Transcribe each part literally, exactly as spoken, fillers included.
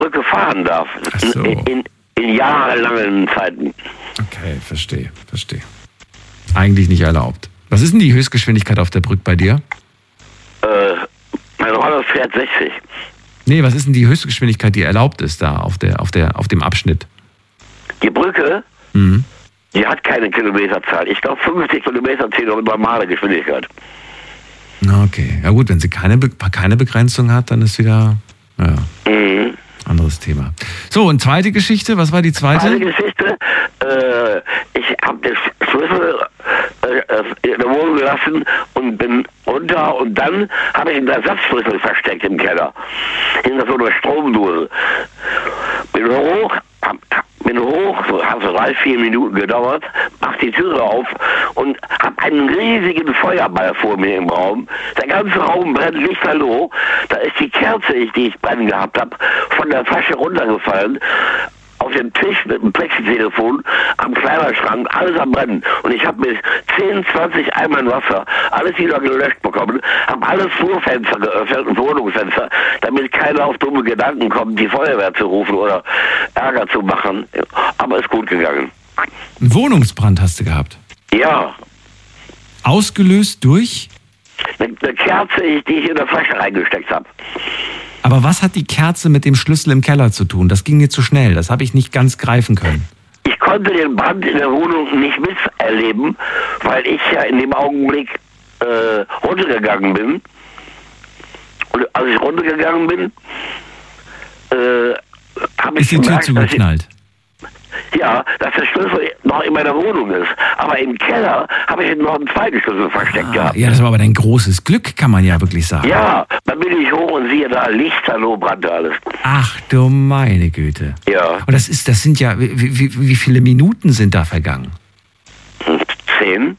Brücke fahren darf. Ach so. In, in, in jahrelangen Zeiten. Okay, verstehe, verstehe. Eigentlich nicht erlaubt. Was ist denn die Höchstgeschwindigkeit auf der Brücke bei dir? Äh, mein Roller fährt sechzig. Nee, was ist denn die Höchstgeschwindigkeit, die erlaubt ist da auf der, auf der, auf dem Abschnitt? Die Brücke, Mhm. die hat keine Kilometerzahl. Ich glaube, fünfzig Kilometer zählt auch normale Geschwindigkeit. Okay, ja gut, wenn sie keine, Be- keine Begrenzung hat, dann ist wieder, ja, Mhm. anderes Thema. So, und zweite Geschichte, was war die zweite? Eine Geschichte, äh, ich habe den Schlüssel äh, in der Wohnung gelassen und bin runter und dann habe ich einen Ersatzschlüssel versteckt im Keller. Hinter so einer Stromdose. Bin hoch, hab, bin hoch, so hat so drei, vier Minuten gedauert, mach die Türe auf und hab einen riesigen Feuerball vor mir im Raum. Der ganze Raum brennt lichterloh. Da ist die Kerze, die ich brennen gehabt habe, von der Tasche runtergefallen. Auf dem Tisch mit dem Plexitelefon, am Kleiderschrank, alles am Brennen. Und ich habe mit zehn, zwanzig Eimern Wasser alles wieder gelöscht bekommen, habe alle Flurfenster geöffnet und Wohnungsfenster, damit keiner auf dumme Gedanken kommt, die Feuerwehr zu rufen oder Ärger zu machen. Aber ist gut gegangen. Einen Wohnungsbrand hast du gehabt. Ja, Ausgelöst durch? eine, eine Kerze, die ich in der Flasche reingesteckt habe. Aber was hat die Kerze mit dem Schlüssel im Keller zu tun? Das ging mir zu schnell, das habe ich nicht ganz greifen können. Ich konnte den Brand in der Wohnung nicht miterleben, weil ich ja in dem Augenblick äh, runtergegangen bin. Und als ich runtergegangen bin, äh, habe ich Ist die Tür gemerkt, dass ich, zugeknallt? ja, dass der Schlüssel noch in meiner Wohnung ist. Aber im Keller habe ich noch einen zweiten Schlüssel versteckt Ah, gehabt. ja, das war aber dein großes Glück, kann man ja wirklich sagen. Ja, dann bin ich hoch und siehe da, lichterloh brannte alles. Ach du meine Güte. Ja, Und das ist, das sind ja, wie, wie, wie viele Minuten sind da vergangen? zehn.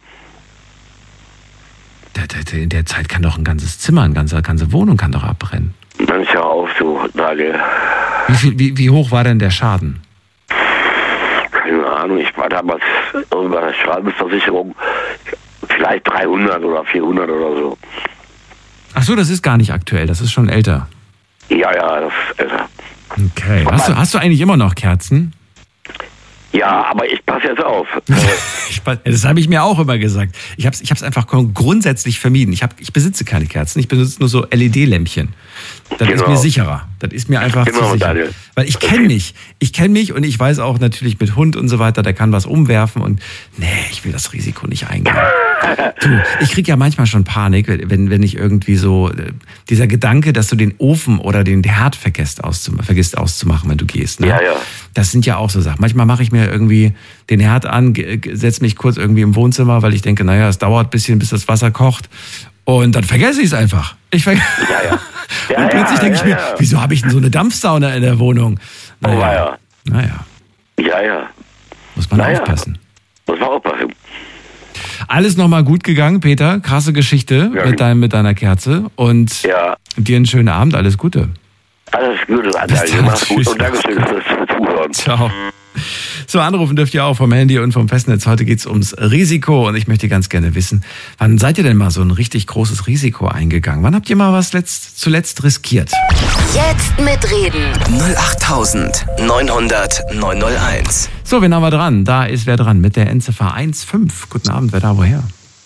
Da- da- In der Zeit kann doch ein ganzes Zimmer, eine ganze, ganze Wohnung kann doch abbrennen. Dann ist ja auf so, Daniel. Wie, viel, wie, wie hoch war denn der Schaden? Keine Ahnung, ich war damals irgendwann der Schadensversicherung, vielleicht dreihundert oder vierhundert oder so. Ach so, das ist gar nicht aktuell, das ist schon älter. Ja, ja, das ist älter. Okay. Hast du, hast du eigentlich immer noch Kerzen? Ja, aber ich passe jetzt auf. Ich, das habe ich mir auch immer gesagt. Ich habe es ich hab's einfach grundsätzlich vermieden. Ich, hab, ich besitze keine Kerzen, ich besitze nur so L E D-Lämpchen. Das Genau. ist mir sicherer. Das ist mir einfach Genau, zu sicher. Daniel. Weil ich kenne mich. Ich kenne mich und ich weiß auch natürlich mit Hund und so weiter, der kann was umwerfen und nee, ich will das Risiko nicht eingehen. Du, ich kriege ja manchmal schon Panik, wenn, wenn ich irgendwie so, äh, dieser Gedanke, dass du den Ofen oder den Herd vergisst, auszum- vergisst auszumachen, wenn du gehst. Ne? Ja, ja. Das sind ja auch so Sachen. Manchmal mache ich mir irgendwie den Herd an, setze mich kurz irgendwie im Wohnzimmer, weil ich denke, naja, es dauert ein bisschen, bis das Wasser kocht. Und dann vergesse ich es einfach. Ich ver- Ja, ja. Ja, und plötzlich ja, denke ich ja, mir, ja. wieso habe ich denn so eine Dampfsauna in der Wohnung? Oh, ja. naja, Ja, ja. muss man Naja. aufpassen. Muss man aufpassen. Alles nochmal gut gegangen, Peter. Krasse Geschichte Ja. mit, deinem, mit deiner Kerze. Und Ja. dir einen schönen Abend. Alles Gute. Alles Gute, Bis Daniel. dann. Mach's gut Tschüss. und Dankeschön fürs Zuhören. Ciao. So, anrufen dürft ihr auch vom Handy und vom Festnetz. Heute geht's ums Risiko und ich möchte ganz gerne wissen, wann seid ihr denn mal so ein richtig großes Risiko eingegangen? Wann habt ihr mal was letzt, zuletzt riskiert? Jetzt mitreden. null acht neunhundert neunhunderteins. So, wen haben wir dran? Da ist wer dran mit der Endziffer eins fünf. Guten Abend, wer da, woher?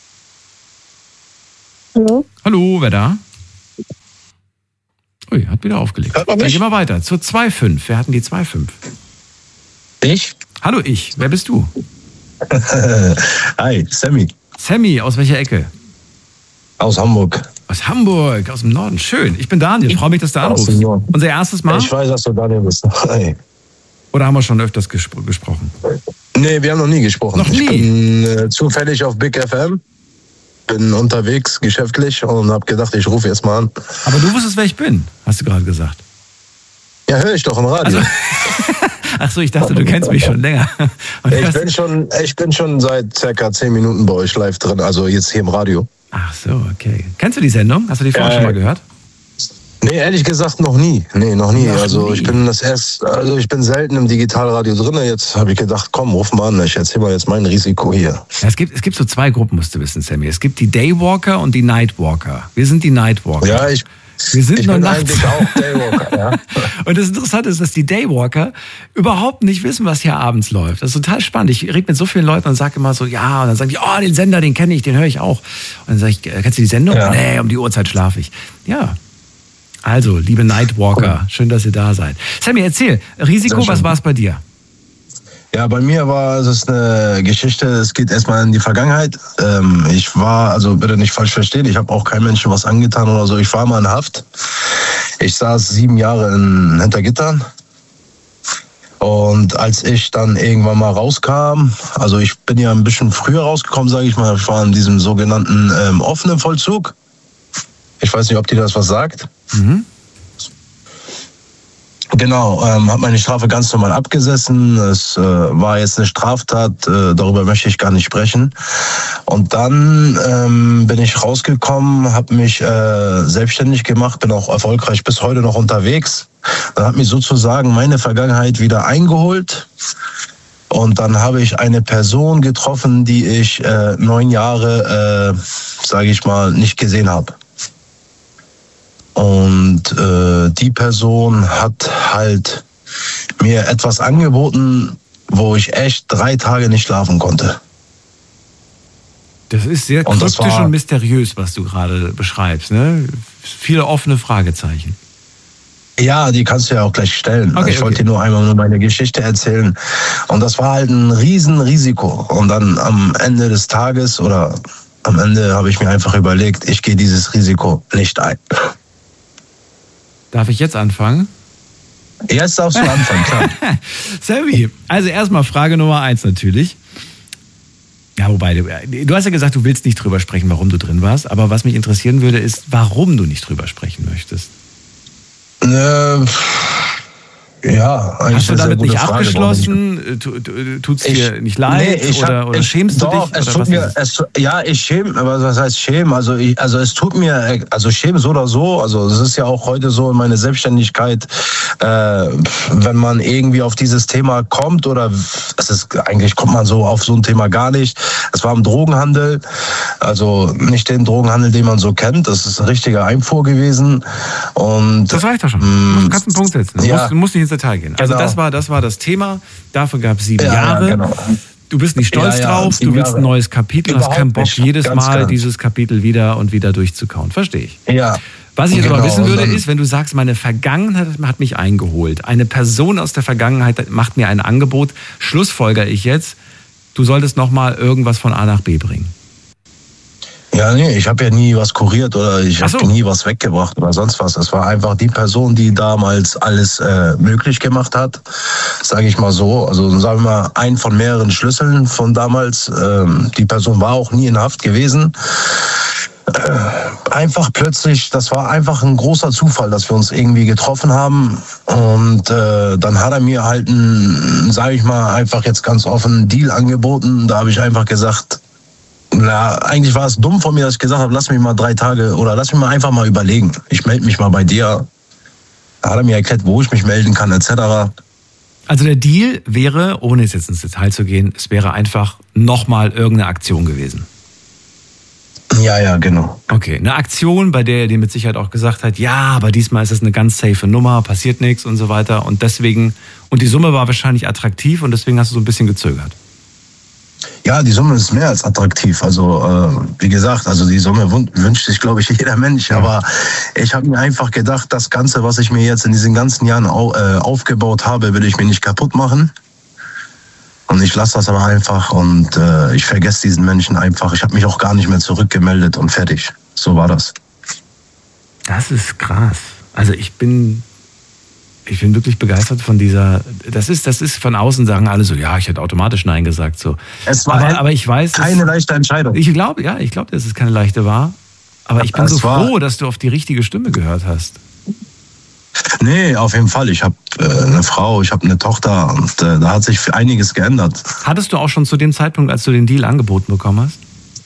Hallo? Hallo, wer da? Ui, hat wieder aufgelegt. Hört man Dann mich? gehen wir weiter. Zur zwei fünf. Wer hatten die zwei fünf? Ich? Hallo, ich. Wer bist du? Hi, Sammy. Sammy, aus welcher Ecke? Aus Hamburg. Aus Hamburg, aus dem Norden. Schön. Ich bin Daniel. Freue mich, dass du Aus anrufst. dem Norden. Unser erstes Mal? Ich weiß, dass du Daniel bist. Hi. Oder haben wir schon öfters gespro- gesprochen? Nee, wir haben noch nie gesprochen. Noch nie? Ich bin äh, zufällig auf Big F M, bin unterwegs geschäftlich und habe gedacht, ich rufe jetzt mal an. Aber du wusstest, wer ich bin, hast du gerade gesagt. Ja, höre ich doch im Radio. Also, ach so, ich dachte, du kennst mich schon länger. Und ich, hast- bin schon, ich bin schon seit circa zehn Minuten bei euch live drin, also jetzt hier im Radio. Ach so, okay. Kennst du die Sendung? Hast du die vorher Äh, schon mal gehört? Nee, ehrlich gesagt noch nie. Nee, noch nie. Noch also nie. ich bin das erst, also ich bin selten im Digitalradio drin. Jetzt habe ich gedacht, komm, ruf mal an, ich erzähl mal jetzt mein Risiko hier. Ja, es, gibt, es gibt so zwei Gruppen, musst du wissen, Sammy. Es gibt die Daywalker und die Nightwalker. Wir sind die Nightwalker. Ja, ich, Wir sind ich nur bin nachts. eigentlich auch Daywalker, ja. Und das Interessante ist, dass die Daywalker überhaupt nicht wissen, was hier abends läuft. Das ist total spannend. Ich rede mit so vielen Leuten und sage immer so, ja, und dann sagen die, oh, den Sender, den kenne ich, den höre ich auch. Und dann sage ich, kennst du die Sendung? Ja. Nee, um die Uhrzeit schlafe ich. Ja. Also, liebe Nightwalker, cool. Schön, dass ihr da seid. Sammy, erzähl, Risiko, was war es bei dir? Ja, bei mir war es eine Geschichte, es geht erstmal in die Vergangenheit. Ähm, ich war, also bitte nicht falsch verstehen, ich habe auch keinem Menschen was angetan oder so. Ich war mal in Haft. Ich saß sieben Jahre in Hintergittern. Und als ich dann irgendwann mal rauskam, also ich bin ja ein bisschen früher rausgekommen, sage ich mal, ich war in diesem sogenannten ähm, offenen Vollzug. Ich weiß nicht, ob dir das was sagt. Mhm. Genau, ähm, habe meine Strafe ganz normal abgesessen. Es äh, war jetzt eine Straftat, äh, darüber möchte ich gar nicht sprechen. Und dann ähm, bin ich rausgekommen, habe mich äh, selbstständig gemacht, bin auch erfolgreich bis heute noch unterwegs. Dann hat mich sozusagen meine Vergangenheit wieder eingeholt. Und dann habe ich eine Person getroffen, die ich äh, neun Jahre, äh, sage ich mal, nicht gesehen habe. Und äh, die Person hat halt mir etwas angeboten, wo ich echt drei Tage nicht schlafen konnte. Das ist sehr und kryptisch war, und mysteriös, was du gerade beschreibst, ne? Viele offene Fragezeichen. Ja, die kannst du ja auch gleich stellen. Okay, ich wollte okay. dir nur einmal nur meine Geschichte erzählen. Und das war halt ein Riesenrisiko. Und dann am Ende des Tages oder am Ende habe ich mir einfach überlegt, ich gehe dieses Risiko nicht ein. Darf ich jetzt anfangen? Jetzt darfst du anfangen, klar. Sammy, also erstmal Frage Nummer eins natürlich. Ja, wobei, du, du hast ja gesagt, du willst nicht drüber sprechen, warum du drin warst. Aber was mich interessieren würde, ist, warum du nicht drüber sprechen möchtest. Äh, ja, eigentlich hast du damit nicht Frage, abgeschlossen? Tut es dir nicht leid? Nee, oder, hab, oder ich, schämst doch, du dich? Es oder tut was mir, es, ja, ich schäme, aber was heißt schämen? Also, ich, also es tut mir, also schämen so oder so. Also es ist ja auch heute so in meiner Selbstständigkeit, äh, wenn man irgendwie auf dieses Thema kommt oder es ist eigentlich kommt man so auf so ein Thema gar nicht. Es war im Drogenhandel, also nicht den Drogenhandel, den man so kennt. Das ist ein richtiger Einfuhr gewesen. Und das reicht doch schon. Du kannst einen Punkt setzen. Du, ja, musst, du musst nicht ins Detail gehen. Also genau. das war, das war das Thema. Dafür gab es sieben ja, Jahre. Ja, genau. Du bist nicht stolz ja, ja, drauf. Du willst ein neues Kapitel. Du hast keinen Bock, nicht. jedes Ganz Mal klar. dieses Kapitel wieder und wieder durchzukauen. Verstehe ich. Ja. Was ich jetzt genau. aber wissen würde, ist, wenn du sagst, meine Vergangenheit hat mich eingeholt. Eine Person aus der Vergangenheit macht mir ein Angebot. Schlussfolgere ich jetzt, du solltest nochmal irgendwas von A nach B bringen. Ja, nee, ich habe ja nie was kuriert oder ich habe so. nie was weggebracht oder sonst was. Es war einfach die Person, die damals alles äh, möglich gemacht hat, sage ich mal so. Also sagen wir mal, ein von mehreren Schlüsseln von damals. Ähm, die Person war auch nie in Haft gewesen. Äh, einfach plötzlich, das war einfach ein großer Zufall, dass wir uns irgendwie getroffen haben. Und äh, dann hat er mir halt einen, sage ich mal, einfach jetzt ganz offen einen Deal angeboten. Da habe ich einfach gesagt, na, eigentlich war es dumm von mir, dass ich gesagt habe, lass mich mal drei Tage oder lass mich mal einfach mal überlegen. Ich melde mich mal bei dir. Da hat er mir erklärt, wo ich mich melden kann, et cetera. Also der Deal wäre, ohne jetzt ins Detail zu gehen, es wäre einfach nochmal irgendeine Aktion gewesen. Ja, ja, genau. Okay, eine Aktion, bei der er dir mit Sicherheit auch gesagt hat, ja, aber diesmal ist es eine ganz safe Nummer, passiert nichts und so weiter. Und deswegen, und die Summe war wahrscheinlich attraktiv und deswegen hast du so ein bisschen gezögert. Ja, die Summe ist mehr als attraktiv. Also äh, wie gesagt, also die Summe wünscht sich, glaube ich, jeder Mensch. Ja. Aber ich habe mir einfach gedacht, das Ganze, was ich mir jetzt in diesen ganzen Jahren au, äh, aufgebaut habe, will ich mir nicht kaputt machen. Und ich lasse das aber einfach und äh, ich vergesse diesen Menschen einfach. Ich habe mich auch gar nicht mehr zurückgemeldet und fertig. So war das. Das ist krass. Also ich bin... Ich bin wirklich begeistert von dieser, das ist, das ist von außen sagen alle so, ja, ich hätte automatisch Nein gesagt, so. Es war aber, aber ich weiß, keine es, leichte Entscheidung. Ich glaube, ja, ich glaube, dass es keine leichte war. Aber ich bin es so froh, dass du auf die richtige Stimme gehört hast. Nee, auf jeden Fall. Ich habe äh, eine Frau, ich habe eine Tochter und äh, da hat sich einiges geändert. Hattest du auch schon zu dem Zeitpunkt, als du den Deal angeboten bekommen hast?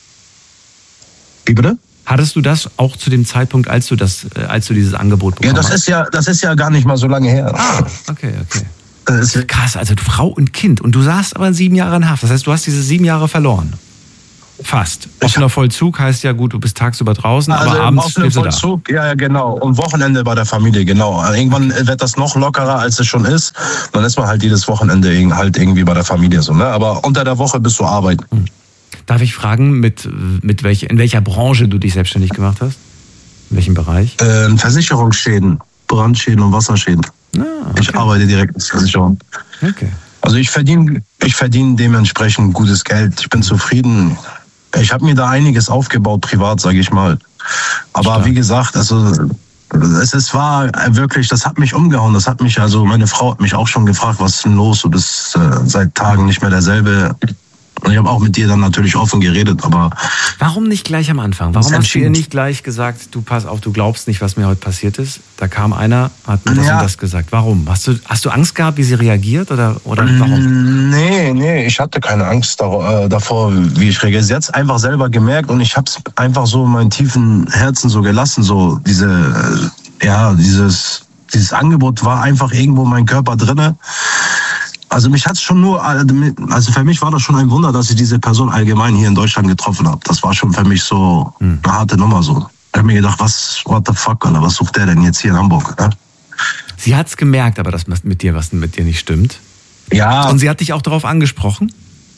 Wie bitte? Hattest du das auch zu dem Zeitpunkt, als du das, als du dieses Angebot bekommen hast? Ja, das ist ja, das ist ja gar nicht mal so lange her. Ah, okay, okay. Das ist krass, also Frau und Kind und du saßt aber sieben Jahre in Haft. Das heißt, du hast diese sieben Jahre verloren. Fast. Offener Vollzug heißt ja gut, du bist tagsüber draußen, also aber abends schläfst du da. Vollzug, ja, ja, genau. Und Wochenende bei der Familie, genau. Irgendwann wird das noch lockerer, als es schon ist. Dann ist man halt jedes Wochenende halt irgendwie bei der Familie so, ne? Aber unter der Woche bist du arbeiten. Hm. Darf ich fragen, mit, mit welch, in welcher Branche du dich selbstständig gemacht hast? In welchem Bereich? Äh, Versicherungsschäden, Brandschäden und Wasserschäden. Ah, okay. Ich arbeite direkt in Versicherung. Okay. Also ich verdiene ich verdiene dementsprechend gutes Geld. Ich bin zufrieden. Ich habe mir da einiges aufgebaut, privat, sage ich mal. Aber Stark. Wie gesagt, also es, es war wirklich, das hat mich umgehauen. Das hat mich, also meine Frau hat mich auch schon gefragt, was ist denn los? Du bist äh, seit Tagen nicht mehr derselbe. Und ich habe auch mit dir dann natürlich offen geredet, aber... Warum nicht gleich am Anfang? Warum hast du ihr nicht gleich gesagt, du pass auf, du glaubst nicht, was mir heute passiert ist? Da kam einer, hat mir das ja. und das gesagt. Warum? Hast du, hast du Angst gehabt, wie sie reagiert oder, oder warum? Nee, nee, ich hatte keine Angst davor, wie ich reagiere. Sie hat es einfach selber gemerkt und ich habe es einfach so in meinem tiefen Herzen so gelassen. So diese, ja, dieses, dieses Angebot war einfach irgendwo in meinem Körper drinne. Also mich hat's schon nur, also für mich war das schon ein Wunder, dass ich diese Person allgemein hier in Deutschland getroffen habe. Das war schon für mich so eine harte Nummer so. Ich habe mir gedacht, was, what the fuck, Alter, was sucht der denn jetzt hier in Hamburg? Ne? Sie hat's gemerkt, aber dass mit dir was mit dir nicht stimmt. Ja. Und sie hat dich auch darauf angesprochen?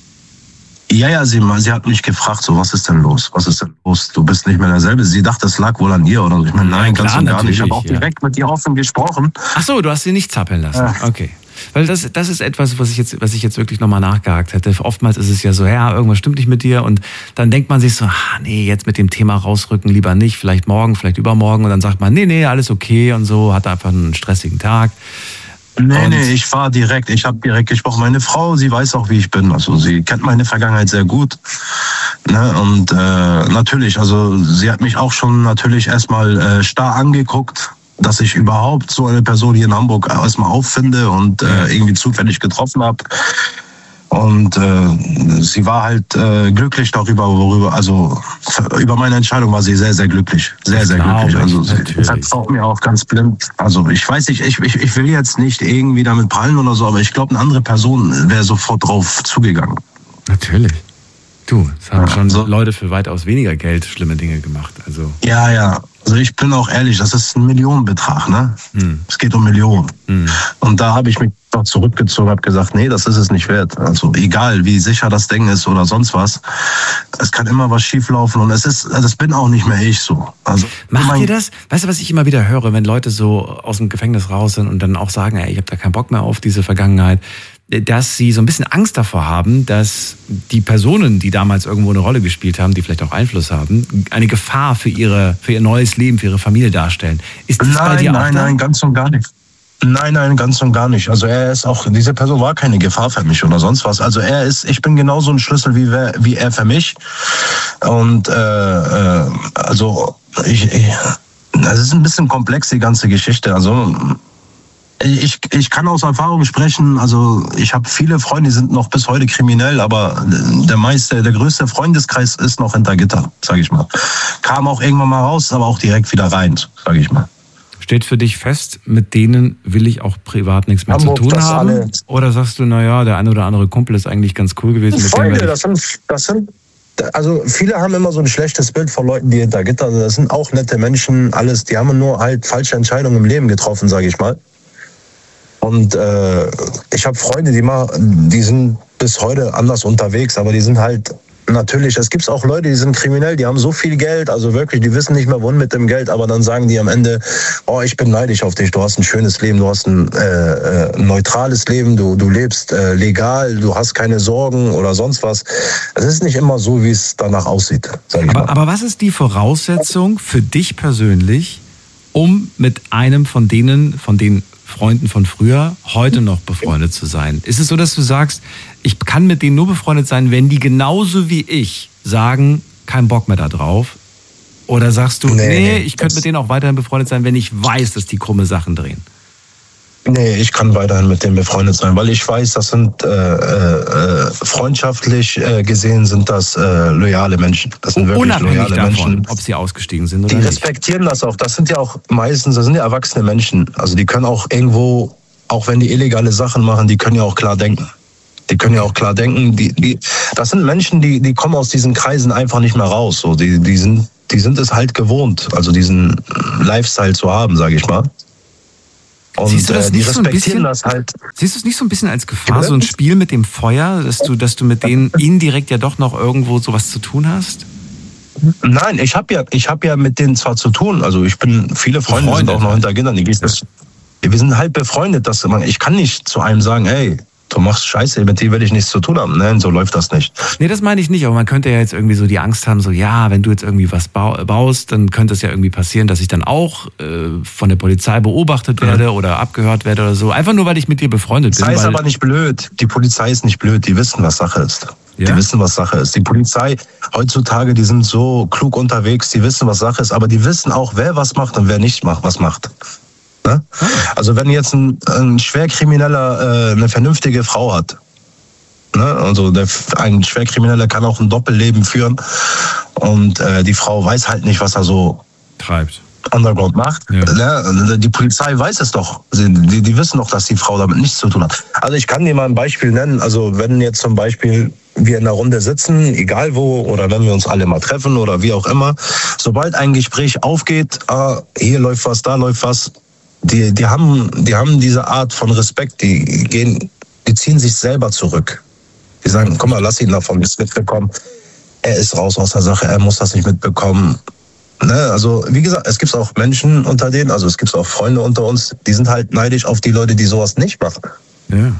Ja, ja, sie, sie hat mich gefragt, so, was ist denn los? Was ist denn los? Du bist nicht mehr derselbe. Sie dachte, es lag wohl an ihr oder so. Ich meine, nein, ja, ganz und gar nicht. Ich habe auch direkt ja. mit ihr offen gesprochen. Ach so, du hast sie nicht zappeln lassen. Ja. Okay. Weil das, das ist etwas, was ich jetzt, was ich jetzt wirklich nochmal nachgehakt hätte. Oftmals ist es ja so, ja, irgendwas stimmt nicht mit dir und dann denkt man sich so, ah, nee, jetzt mit dem Thema rausrücken, lieber nicht, vielleicht morgen, vielleicht übermorgen und dann sagt man, nee, nee, alles okay und so, hat einfach einen stressigen Tag. Nee, und nee, ich war direkt, ich habe direkt gesprochen. Meine Frau, sie weiß auch, wie ich bin. Also sie kennt meine Vergangenheit sehr gut. Ne? Und äh, natürlich, also sie hat mich auch schon natürlich erstmal äh, starr angeguckt, dass ich überhaupt so eine Person hier in Hamburg erstmal auffinde und äh, irgendwie zufällig getroffen habe. Und äh, sie war halt äh, glücklich darüber, worüber, also über meine Entscheidung war sie sehr, sehr glücklich. Sehr, sehr genau, glücklich. Also sie vertraut mir auch ganz blind. Also ich weiß nicht, ich, ich, ich will jetzt nicht irgendwie damit prallen oder so, aber ich glaube, eine andere Person wäre sofort drauf zugegangen. Natürlich. Du, es haben ja, schon so Leute für weitaus weniger Geld schlimme Dinge gemacht. Also. Ja, ja. Also ich bin auch ehrlich, das ist ein Millionenbetrag, ne? Hm. Es geht um Millionen. Hm. Und da habe ich mich doch zurückgezogen, habe gesagt, nee, das ist es nicht wert. Also egal, wie sicher das Ding ist oder sonst was, es kann immer was schieflaufen und es ist, das bin auch nicht mehr ich so. Also macht ihr das? Weißt du, was ich immer wieder höre, wenn Leute so aus dem Gefängnis raus sind und dann auch sagen, ey, ich habe da keinen Bock mehr auf diese Vergangenheit, dass sie so ein bisschen Angst davor haben, dass die Personen, die damals irgendwo eine Rolle gespielt haben, die vielleicht auch Einfluss haben, eine Gefahr für ihre, für ihr neues Leben, für ihre Familie darstellen. Ist das nein, bei dir nein, auch da? Nein, ganz und gar nicht. Nein, nein, ganz und gar nicht. Also er ist auch, diese Person war keine Gefahr für mich oder sonst was. Also er ist, ich bin genauso ein Schlüssel wie, wer, wie er für mich. Und äh, äh, also ich, ich, es ist ein bisschen komplex, die ganze Geschichte. Also Ich, ich kann aus Erfahrung sprechen, also ich habe viele Freunde, die sind noch bis heute kriminell, aber der meiste, der größte Freundeskreis ist noch hinter Gitter, sage ich mal. Kam auch irgendwann mal raus, aber auch direkt wieder rein, sage ich mal. Steht für dich fest, mit denen will ich auch privat nichts mehr Hamburg, zu tun haben? Alle. Oder sagst du, naja, der eine oder andere Kumpel ist eigentlich ganz cool gewesen. Mit Freunde, dem das sind, das sind, also viele haben immer so ein schlechtes Bild von Leuten, die hinter Gitter sind. Das sind auch nette Menschen, alles, die haben nur halt falsche Entscheidungen im Leben getroffen, sage ich mal. Und äh, ich habe Freunde, die mal, die sind bis heute anders unterwegs, aber die sind halt natürlich, es gibt auch Leute, die sind kriminell, die haben so viel Geld, also wirklich, die wissen nicht mehr, wohin mit dem Geld, aber dann sagen die am Ende, oh, ich bin neidisch auf dich, du hast ein schönes Leben, du hast ein äh, äh, neutrales Leben, du, du lebst äh, legal, du hast keine Sorgen oder sonst was. Es ist nicht immer so, wie es danach aussieht, sag ich aber, mal. Aber was ist die Voraussetzung für dich persönlich, um mit einem von denen, von den Freunden von früher heute noch befreundet zu sein? Ist es so, dass du sagst, ich kann mit denen nur befreundet sein, wenn die genauso wie ich sagen, kein Bock mehr da drauf? Oder sagst du, nee, nee ich könnte mit denen auch weiterhin befreundet sein, wenn ich weiß, dass die krumme Sachen drehen? Nee, ich kann weiterhin mit denen befreundet sein, weil ich weiß, das sind äh, äh, freundschaftlich äh, gesehen sind das äh, loyale Menschen. Das sind wirklich unabhängig loyale davon, Menschen. Ob sie ausgestiegen sind oder die nicht. Die respektieren das auch. Das sind ja auch meistens, das sind ja erwachsene Menschen. Also die können auch irgendwo, auch wenn die illegale Sachen machen, die können ja auch klar denken. Die können ja auch klar denken. Die, die, das sind Menschen, die, die kommen aus diesen Kreisen einfach nicht mehr raus. So, die, die sind, die sind es halt gewohnt, also diesen Lifestyle zu haben, sage ich mal. Und siehst du das äh, die nicht so ein respektieren bisschen, das halt. Siehst du es nicht so ein bisschen als Gefahr, so ein Spiel mit dem Feuer, dass du, dass du mit denen indirekt ja doch noch irgendwo sowas zu tun hast? Nein, ich habe ja, ich habe ja mit denen zwar zu tun. Also ich bin, viele Freunde Befreundet, sind auch noch hinter Kindern. Die gehen das, wir sind halt befreundet. Dass man, ich kann nicht zu einem sagen, hey, du machst Scheiße, mit dir will ich nichts zu tun haben. Nein, so läuft das nicht. Nee, das meine ich nicht, aber man könnte ja jetzt irgendwie so die Angst haben, so ja, wenn du jetzt irgendwie was baust, dann könnte es ja irgendwie passieren, dass ich dann auch äh, von der Polizei beobachtet werde mhm. oder abgehört werde oder so. Einfach nur, weil ich mit dir befreundet bin. Die Polizei ist aber nicht blöd. Die Polizei ist nicht blöd. Die wissen, was Sache ist. Ja? Die wissen, was Sache ist. Die Polizei heutzutage, die sind so klug unterwegs, die wissen, was Sache ist, aber die wissen auch, wer was macht und wer nicht macht, was macht. Ne? Also wenn jetzt ein, ein Schwerkrimineller äh, eine vernünftige Frau hat, ne? Also der, ein Schwerkrimineller kann auch ein Doppelleben führen und äh, die Frau weiß halt nicht, was er so treibt. Underground macht. Ja. Ne? Die Polizei weiß es doch. Die, die wissen doch, dass die Frau damit nichts zu tun hat. Also ich kann dir mal ein Beispiel nennen. Also wenn jetzt zum Beispiel wir in der Runde sitzen, egal wo, oder wenn wir uns alle mal treffen oder wie auch immer, sobald ein Gespräch aufgeht, ah, hier läuft was, da läuft was, Die, die, haben, die haben diese Art von Respekt, die gehen, die ziehen sich selber zurück. Die sagen, komm mal, lass ihn davon nichts mitbekommen. Er ist raus aus der Sache, er muss das nicht mitbekommen. Ne? Also, wie gesagt, es gibt auch Menschen unter denen, also es gibt auch Freunde unter uns, die sind halt neidisch auf die Leute, die sowas nicht machen. Ja.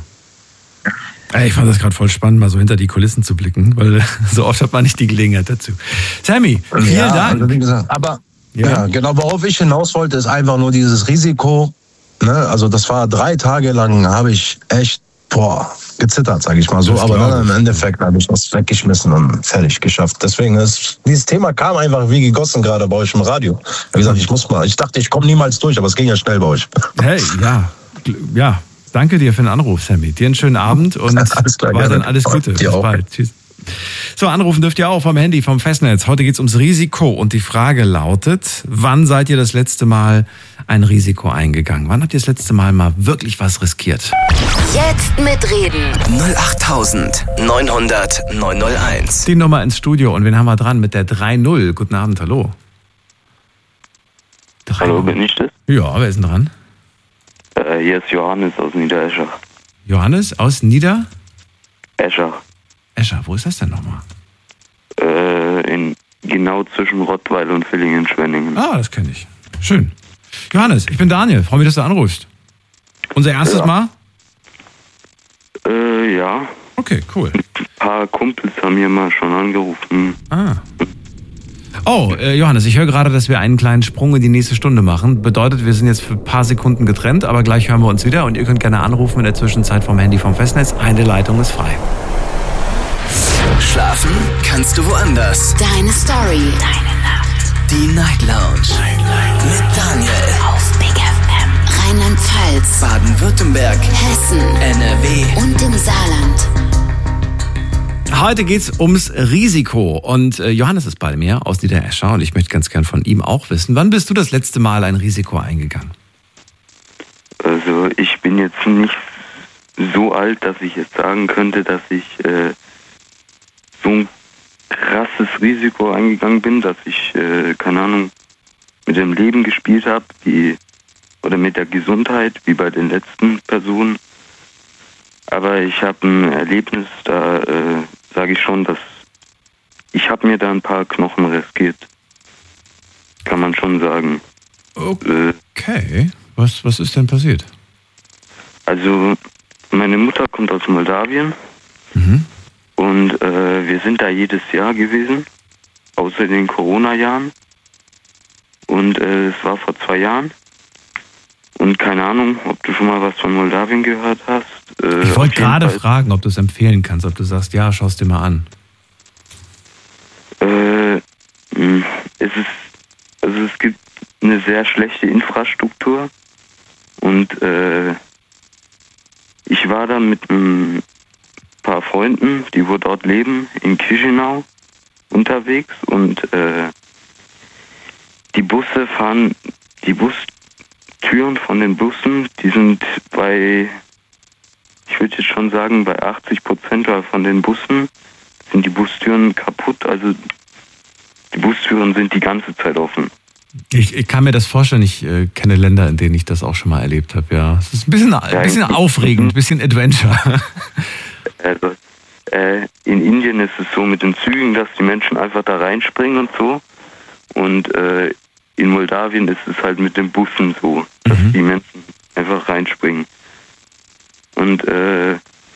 Ich fand das gerade voll spannend, mal so hinter die Kulissen zu blicken, weil so oft hat man nicht die Gelegenheit dazu. Sammy, vielen ja, Dank. Also wie gesagt, aber Ja. ja, genau, worauf ich hinaus wollte, ist einfach nur dieses Risiko. Ne? Also das war drei Tage lang, habe ich echt boah, gezittert, sage ich mal so. Aber dann im Endeffekt habe ich das weggeschmissen und fertig geschafft. Deswegen ist dieses Thema kam einfach wie gegossen gerade bei euch im Radio. Wie gesagt, ich muss mal. Ich dachte, ich komme niemals durch, aber es ging ja schnell bei euch. Hey, ja, ja. Danke dir für den Anruf, Sammy. Dir einen schönen Abend und alles klar, war dann alles Gute. Bis bald. Tschüss. So, anrufen dürft ihr auch vom Handy, vom Festnetz. Heute geht's ums Risiko und die Frage lautet, wann seid ihr das letzte Mal ein Risiko eingegangen? Wann habt ihr das letzte Mal mal wirklich was riskiert? Jetzt mitreden. null acht neun null null neun null eins. Die Nummer ins Studio und wen haben wir dran mit der drei null? Guten Abend, hallo. drei null. Hallo, bin ich das? Ja, wer ist denn dran? Äh, hier ist Johannes aus Niedereschach. Johannes aus Nieder? Eschach. Escher, wo ist das denn nochmal? Äh, in, genau zwischen Rottweil und Villingen-Schwenningen. Ah, das kenne ich. Schön. Johannes, ich bin Daniel. Freue mich, dass du anrufst. Unser erstes ja. Mal? Äh, ja. Okay, cool. Ein paar Kumpels haben hier mal schon angerufen. Ah. Oh, äh, Johannes, ich höre gerade, dass wir einen kleinen Sprung in die nächste Stunde machen. Bedeutet, wir sind jetzt für ein paar Sekunden getrennt, aber gleich hören wir uns wieder und ihr könnt gerne anrufen in der Zwischenzeit vom Handy vom Festnetz. Eine Leitung ist frei. Schlafen kannst du woanders. Deine Story. Deine Nacht. Die Night Lounge. Night, Night. Mit Daniel. Auf Big F M. Rheinland-Pfalz. Baden-Württemberg. Hessen. N R W. Und im Saarland. Heute geht's ums Risiko und äh, Johannes ist bei mir aus Niederescher und ich möchte ganz gern von ihm auch wissen, wann bist du das letzte Mal ein Risiko eingegangen? Also ich bin jetzt nicht so alt, dass ich jetzt sagen könnte, dass ich äh, so ein krasses Risiko eingegangen bin, dass ich, äh, keine Ahnung, mit dem Leben gespielt habe, wie oder mit der Gesundheit, wie bei den letzten Personen. Aber ich habe ein Erlebnis, da äh, sage ich schon, dass ich habe mir da ein paar Knochen riskiert. Kann man schon sagen. Okay. Was, was ist denn passiert? Also, meine Mutter kommt aus Moldawien. Mhm. Und äh, wir sind da jedes Jahr gewesen, außer den Corona-Jahren. Und äh, es war vor zwei Jahren. Und keine Ahnung, ob du schon mal was von Moldawien gehört hast. Äh, ich wollte gerade fragen, ob du es empfehlen kannst, ob du sagst, ja, schau es dir mal an. Äh, es ist, also es gibt eine sehr schlechte Infrastruktur. Und äh, ich war da mit ein paar Freunden, die wo dort leben, in Chișinău unterwegs. Und äh, die Busse fahren, die Bustüren von den Bussen, die sind bei, ich würde jetzt schon sagen, bei achtzig Prozent von den Bussen sind die Bustüren kaputt, also die Bustüren sind die ganze Zeit offen. Ich, ich kann mir das vorstellen, ich äh, kenne Länder, in denen ich das auch schon mal erlebt habe, ja. Es ist ein bisschen, ein bisschen aufregend, ein bisschen Adventure. Also, äh, in Indien ist es so mit den Zügen, dass die Menschen einfach da reinspringen und so. Und äh, in Moldawien ist es halt mit den Bussen so, dass mhm. die Menschen einfach reinspringen. Und äh,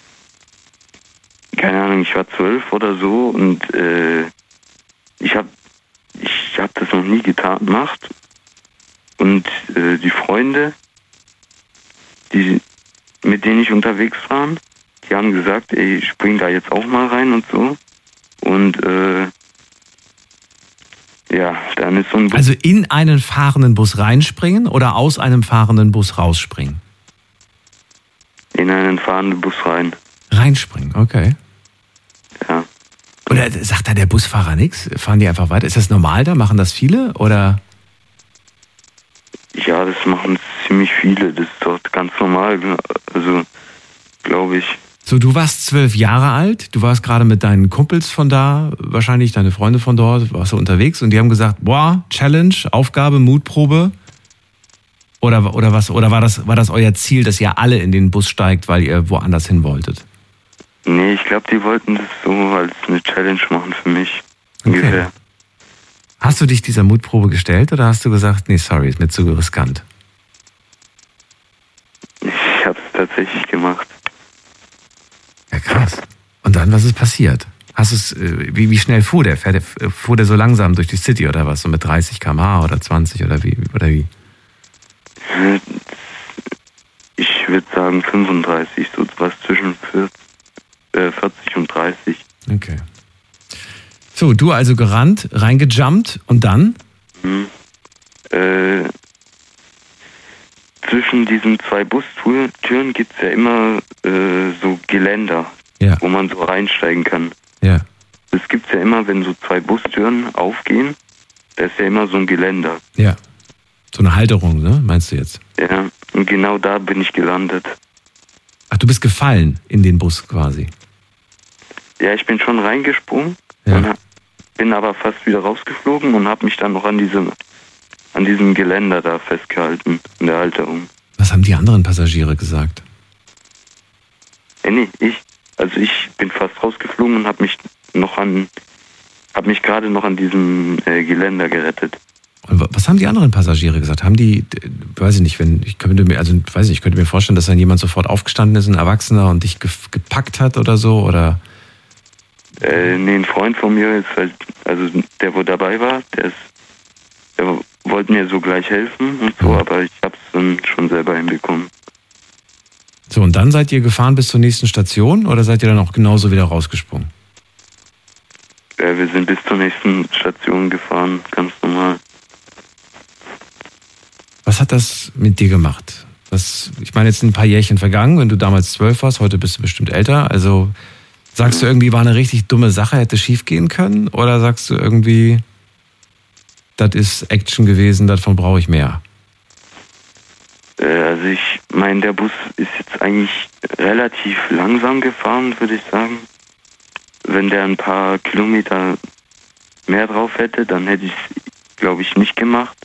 keine Ahnung, ich war zwölf oder so und äh, ich habe ich hab das noch nie getan gemacht. Und äh, die Freunde, die, mit denen ich unterwegs war, die haben gesagt, ey, spring da jetzt auch mal rein und so. Und äh, ja, dann ist so ein Bus. Also in einen fahrenden Bus reinspringen oder aus einem fahrenden Bus rausspringen? In einen fahrenden Bus rein. Reinspringen, okay. Ja. Oder sagt da der Busfahrer nichts? Fahren die einfach weiter? Ist das normal da? Machen das viele? Oder? Ja, das machen ziemlich viele. Das ist doch ganz normal. Also, glaube ich. So, du warst zwölf Jahre alt. Du warst gerade mit deinen Kumpels von da, wahrscheinlich deine Freunde von dort, warst du unterwegs und die haben gesagt, boah, Challenge, Aufgabe, Mutprobe. Oder, oder was? Oder war das, war das euer Ziel, dass ihr alle in den Bus steigt, weil ihr woanders hin wolltet? Nee, ich glaube, die wollten das so als eine Challenge machen für mich. Okay. Ungefähr. Hast du dich dieser Mutprobe gestellt oder hast du gesagt, nee, sorry, ist mir zu riskant? Ich habe es tatsächlich gemacht. Ja, krass. Und dann, was ist passiert? Hast du es, wie, wie schnell fuhr der? Fuhr der so langsam durch die City oder was? So mit dreißig Kilometer pro Stunde oder zwanzig oder wie? Oder wie? Ich würde sagen fünfunddreißig, so was zwischen vierzig und dreißig. Okay. So, du also gerannt, reingejumpt und dann? Mhm. Äh, zwischen diesen zwei Bustüren gibt es ja immer äh, so Geländer, ja. wo man so reinsteigen kann. Ja. Das gibt es ja immer, wenn so zwei Bustüren aufgehen, da ist ja immer so ein Geländer. Ja. So eine Halterung, ne? Meinst du jetzt? Ja, und genau da bin ich gelandet. Ach, du bist gefallen in den Bus quasi? Ja, ich bin schon reingesprungen, ja. und bin aber fast wieder rausgeflogen und habe mich dann noch an diesem, an diesem Geländer da festgehalten, in der Halterung. Was haben die anderen Passagiere gesagt? Äh, nee, ich. Also ich bin fast rausgeflogen und habe mich noch an, habe mich gerade noch an diesem äh, Geländer gerettet. Und was haben die anderen Passagiere gesagt? Haben die, weiß ich nicht, wenn ich könnte mir, also weiß ich, ich könnte mir vorstellen, dass dann jemand sofort aufgestanden ist, ein Erwachsener und dich gepackt hat oder so, oder? Äh, nee, ein Freund von mir ist halt, also der, wo dabei war, der ist, der wollte mir so gleich helfen und so, aber ich hab's dann schon selber hinbekommen. So, und dann seid ihr gefahren bis zur nächsten Station oder seid ihr dann auch genauso wieder rausgesprungen? Ja, wir sind bis zur nächsten Station gefahren, ganz normal. Was hat das mit dir gemacht? Was, ich meine, jetzt sind ein paar Jährchen vergangen, wenn du damals zwölf warst, heute bist du bestimmt älter. Also sagst du irgendwie, war eine richtig dumme Sache, hätte schief gehen können? Oder sagst du irgendwie, das ist Action gewesen, davon brauche ich mehr? Also ich meine, der Bus ist jetzt eigentlich relativ langsam gefahren, würde ich sagen. Wenn der ein paar Kilometer mehr drauf hätte, dann hätte ich es, glaube ich, nicht gemacht.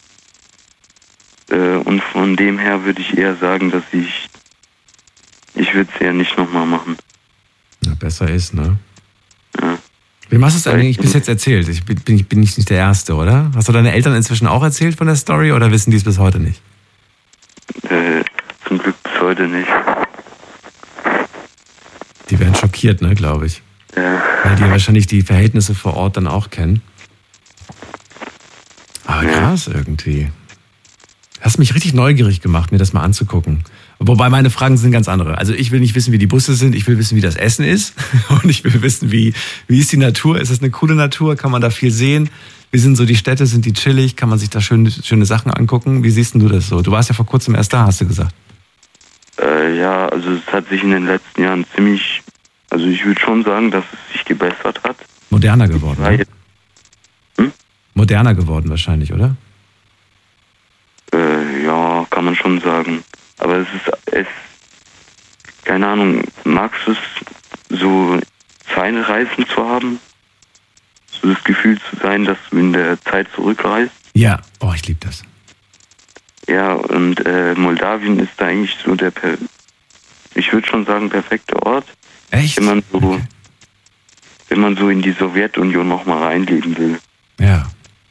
Und von dem her würde ich eher sagen, dass ich, ich würde es eher nicht nochmal machen. Ja, besser ist, ne? Ja. Wem hast du es eigentlich bis jetzt erzählt? Ich bin, bin, bin ich nicht der Erste, oder? Hast du deine Eltern inzwischen auch erzählt von der Story oder wissen die es bis heute nicht? Äh, zum Glück bis heute nicht. Die werden schockiert, ne, glaube ich. Ja. Weil die wahrscheinlich die Verhältnisse vor Ort dann auch kennen. Aber krass irgendwie. Hast mich richtig neugierig gemacht, mir das mal anzugucken. Wobei meine Fragen sind ganz andere. Also ich will nicht wissen, wie die Busse sind, ich will wissen, wie das Essen ist. Und ich will wissen, wie, wie ist die Natur? Ist das eine coole Natur? Kann man da viel sehen? Wie sind so die Städte? Sind die chillig? Kann man sich da schöne, schöne Sachen angucken? Wie siehst denn du das so? Du warst ja vor kurzem erst da, hast du gesagt. Äh, ja, also es hat sich in den letzten Jahren ziemlich, also ich würde schon sagen, dass es sich gebessert hat. Moderner geworden, ne? Hm? Moderner geworden wahrscheinlich, oder? Äh, ja, kann man schon sagen. Aber es ist, es, keine Ahnung, magst du es so feine Reisen zu haben. So das Gefühl zu sein, dass du in der Zeit zurückreist. Ja, oh, ich liebe das. Ja, und äh, Moldawien ist da eigentlich so der, per ich würde schon sagen, perfekte Ort. Echt? Wenn man so, okay. wenn man so in die Sowjetunion nochmal reinleben will. Ja.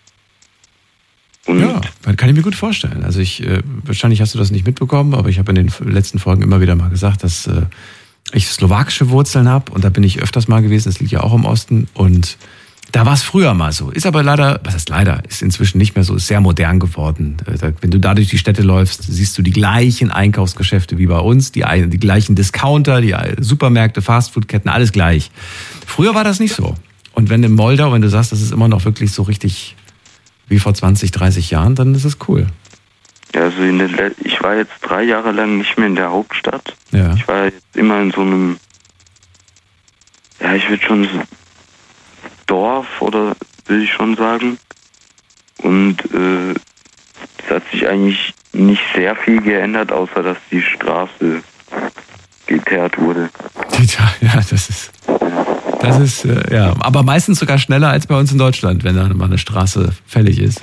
Und ja, kann ich mir gut vorstellen. Also ich, äh, wahrscheinlich hast du das nicht mitbekommen, aber ich habe in den letzten Folgen immer wieder mal gesagt, dass äh, ich slowakische Wurzeln habe und da bin ich öfters mal gewesen, das liegt ja auch im Osten und da war es früher mal so. Ist aber leider, was heißt leider, ist inzwischen nicht mehr so, ist sehr modern geworden. Wenn du da durch die Städte läufst, siehst du die gleichen Einkaufsgeschäfte wie bei uns, die, die gleichen Discounter, die Supermärkte, Fastfoodketten, alles gleich. Früher war das nicht so. Und wenn in Moldau, wenn du sagst, das ist immer noch wirklich so richtig wie vor zwanzig, dreißig Jahren, dann ist es cool. Ja, also in der, ich war jetzt drei Jahre lang nicht mehr in der Hauptstadt. Ja. Ich war jetzt immer in so einem, ja, ich würde schon so Dorf, oder will ich schon sagen. Und äh, es hat sich eigentlich nicht sehr viel geändert, außer dass die Straße geteert wurde. Ja, das ist, das ist, äh, ja, aber meistens sogar schneller als bei uns in Deutschland, wenn da mal eine Straße fällig ist.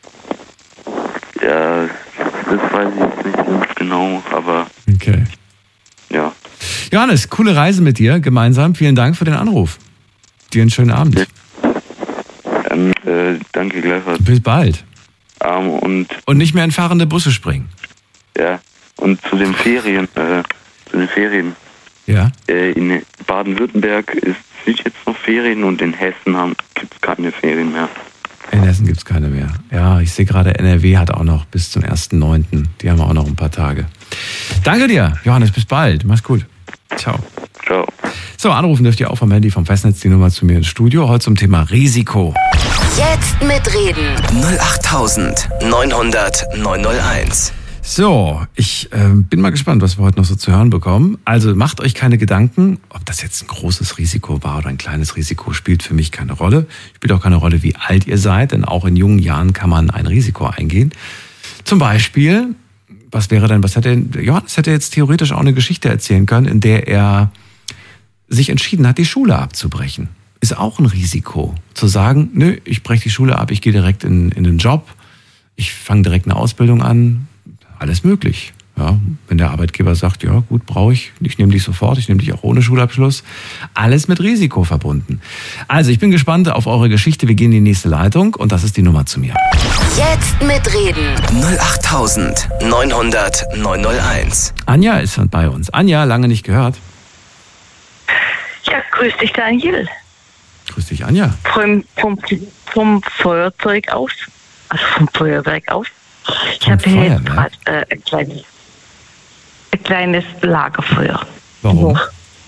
Ja, das weiß ich jetzt nicht ganz genau, aber okay. Ja. Johannes, coole Reise mit dir gemeinsam. Vielen Dank für den Anruf. Dir einen schönen Abend. Ja. Dann, äh, danke gleichfalls. Bis bald. Ähm, und, und nicht mehr in fahrende Busse springen. Ja, und zu den Ferien, äh, zu den Ferien. Ja. Äh, in Baden-Württemberg ist, sind jetzt noch Ferien und in Hessen gibt es keine Ferien mehr. In Hessen gibt es keine mehr. Ja, ich sehe gerade, N R W hat auch noch bis zum ersten neunten Die haben auch noch ein paar Tage. Danke dir, Johannes, bis bald. Mach's gut. Ciao. Ciao. So, anrufen dürft ihr auch vom Handy vom Festnetz die Nummer zu mir ins Studio. Heute zum Thema Risiko. Jetzt mitreden. null acht neun null null neun null eins. So, ich äh, bin mal gespannt, was wir heute noch so zu hören bekommen. Also macht euch keine Gedanken, ob das jetzt ein großes Risiko war oder ein kleines Risiko, spielt für mich keine Rolle. Spielt auch keine Rolle, wie alt ihr seid, denn auch in jungen Jahren kann man ein Risiko eingehen. Zum Beispiel, was wäre denn, was hätte, Johannes hätte jetzt theoretisch auch eine Geschichte erzählen können, in der er sich entschieden hat, die Schule abzubrechen. Ist auch ein Risiko. Zu sagen, nö, ich breche die Schule ab, ich gehe direkt in, in den Job, ich fange direkt eine Ausbildung an, alles möglich. Ja, wenn der Arbeitgeber sagt, ja gut, brauche ich, ich nehme dich sofort, ich nehme dich auch ohne Schulabschluss. Alles mit Risiko verbunden. Also ich bin gespannt auf eure Geschichte. Wir gehen in die nächste Leitung und das ist die Nummer zu mir. Jetzt mitreden. null acht neun null null neun null eins. Anja ist bei uns. Anja, lange nicht gehört. Ja, grüß dich, Daniel. Grüß dich, Anja. Vom, vom, vom Feuerzeug aus, also vom Feuerwerk aus. Ich habe hier jetzt gerade äh, ein, kleines, ein kleines Lagerfeuer. Warum?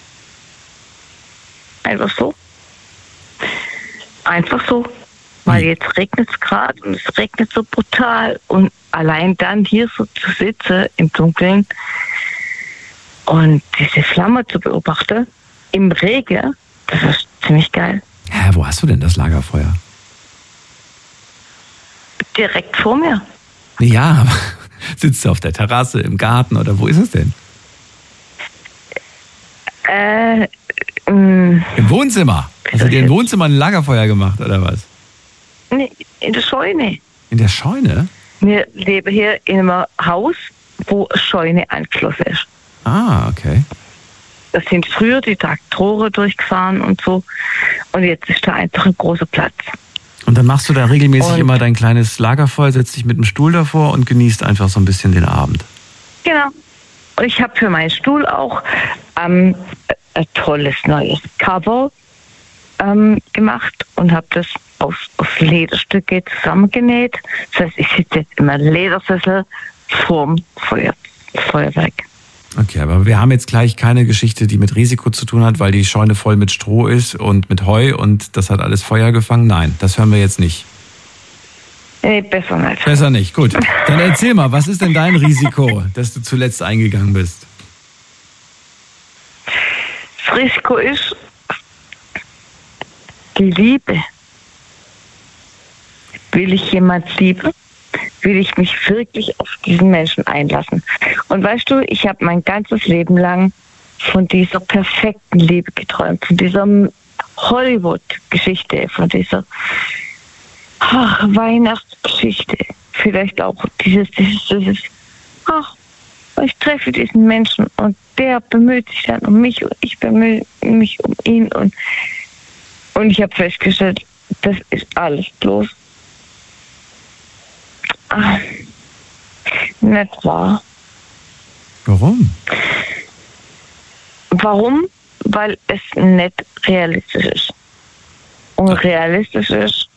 Einfach so. Einfach so. Weil jetzt regnet es gerade und es regnet so brutal. Und allein dann hier so zu sitzen im Dunkeln und diese Flamme zu beobachten, im Regen, das ist ziemlich geil. Hä, wo hast du denn das Lagerfeuer? Direkt vor mir. Ja, aber sitzt du auf der Terrasse, im Garten oder wo ist es denn? Äh, ähm, Im Wohnzimmer? Hast du dir im Wohnzimmer ein Lagerfeuer gemacht oder was? Nee, in der Scheune. In der Scheune? Wir leben hier in einem Haus, wo eine Scheune angeschlossen ist. Ah, okay. Da sind früher die Traktoren durchgefahren und so. Und jetzt ist da einfach ein großer Platz. Und dann machst du da regelmäßig und immer dein kleines Lagerfeuer, setzt dich mit dem Stuhl davor und genießt einfach so ein bisschen den Abend. Genau. Und ich habe für meinen Stuhl auch ähm, ein tolles neues Cover ähm, gemacht und habe das aus, aus Lederstücke zusammengenäht. Das heißt, ich sitze jetzt in einem Ledersessel vorm Feuer, Feuerwerk. Okay, aber wir haben jetzt gleich keine Geschichte, die mit Risiko zu tun hat, weil die Scheune voll mit Stroh ist und mit Heu und das hat alles Feuer gefangen. Nein, das hören wir jetzt nicht. Nee, besser nicht. Besser nicht, gut. Dann erzähl mal, was ist denn dein Risiko, das du zuletzt eingegangen bist? Das Risiko ist die Liebe. Will ich jemand lieben? Will ich mich wirklich auf diesen Menschen einlassen? Und weißt du, ich habe mein ganzes Leben lang von dieser perfekten Liebe geträumt, von dieser Hollywood-Geschichte, von dieser ach, Weihnachtsgeschichte. Vielleicht auch dieses, dieses, dieses, ach, ich treffe diesen Menschen und der bemüht sich dann um mich und ich bemühe mich um ihn. Und, und ich habe festgestellt, das ist alles bloß ach, nicht wahr. Warum? Warum? Weil es nicht realistisch ist. Und realistisch ist.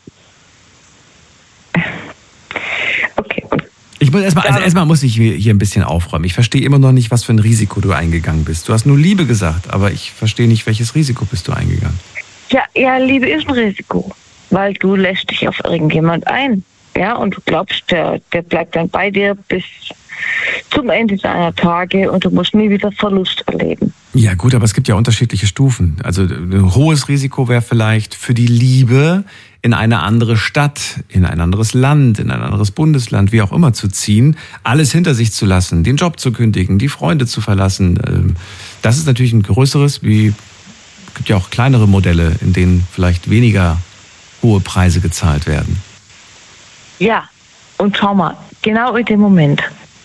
Okay. Ich muss erstmal, also erstmal muss ich hier ein bisschen aufräumen. Ich verstehe immer noch nicht, was für ein Risiko du eingegangen bist. Du hast nur Liebe gesagt, aber ich verstehe nicht, welches Risiko bist du eingegangen. Ja, ja, Liebe ist ein Risiko, weil du lässt dich auf irgendjemand ein. Ja, und du glaubst, der, der bleibt dann bei dir bis zum Ende seiner Tage und du musst nie wieder Verlust erleben. Ja gut, aber es gibt ja unterschiedliche Stufen. Also ein hohes Risiko wäre vielleicht für die Liebe in eine andere Stadt, in ein anderes Land, in ein anderes Bundesland, wie auch immer zu ziehen, alles hinter sich zu lassen, den Job zu kündigen, die Freunde zu verlassen. Das ist natürlich ein größeres, wie es gibt ja auch kleinere Modelle, in denen vielleicht weniger hohe Preise gezahlt werden. Ja, und schau mal, genau in dem Moment.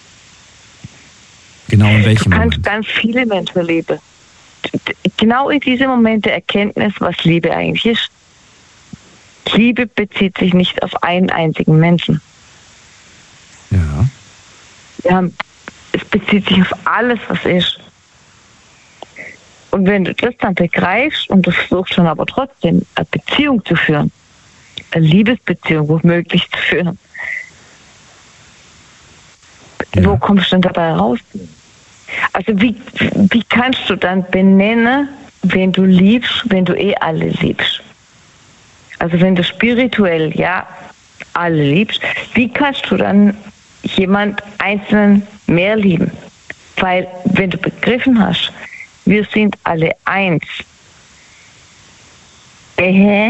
Genau in welchem Du kannst Moment? ganz viele Menschen lieben. Genau in diesem Moment der Erkenntnis, was Liebe eigentlich ist. Liebe bezieht sich nicht auf einen einzigen Menschen. Ja. Ja, es bezieht sich auf alles, was ist. Und wenn du das dann begreifst und du versuchst dann aber trotzdem eine Beziehung zu führen, eine Liebesbeziehung womöglich zu führen, ja. Wo kommst du denn dabei raus? Also wie, wie kannst du dann benennen, wen du liebst, wenn du eh alle liebst? Also wenn du spirituell ja alle liebst, wie kannst du dann jemand einzelnen mehr lieben? Weil wenn du begriffen hast, wir sind alle eins. Äh,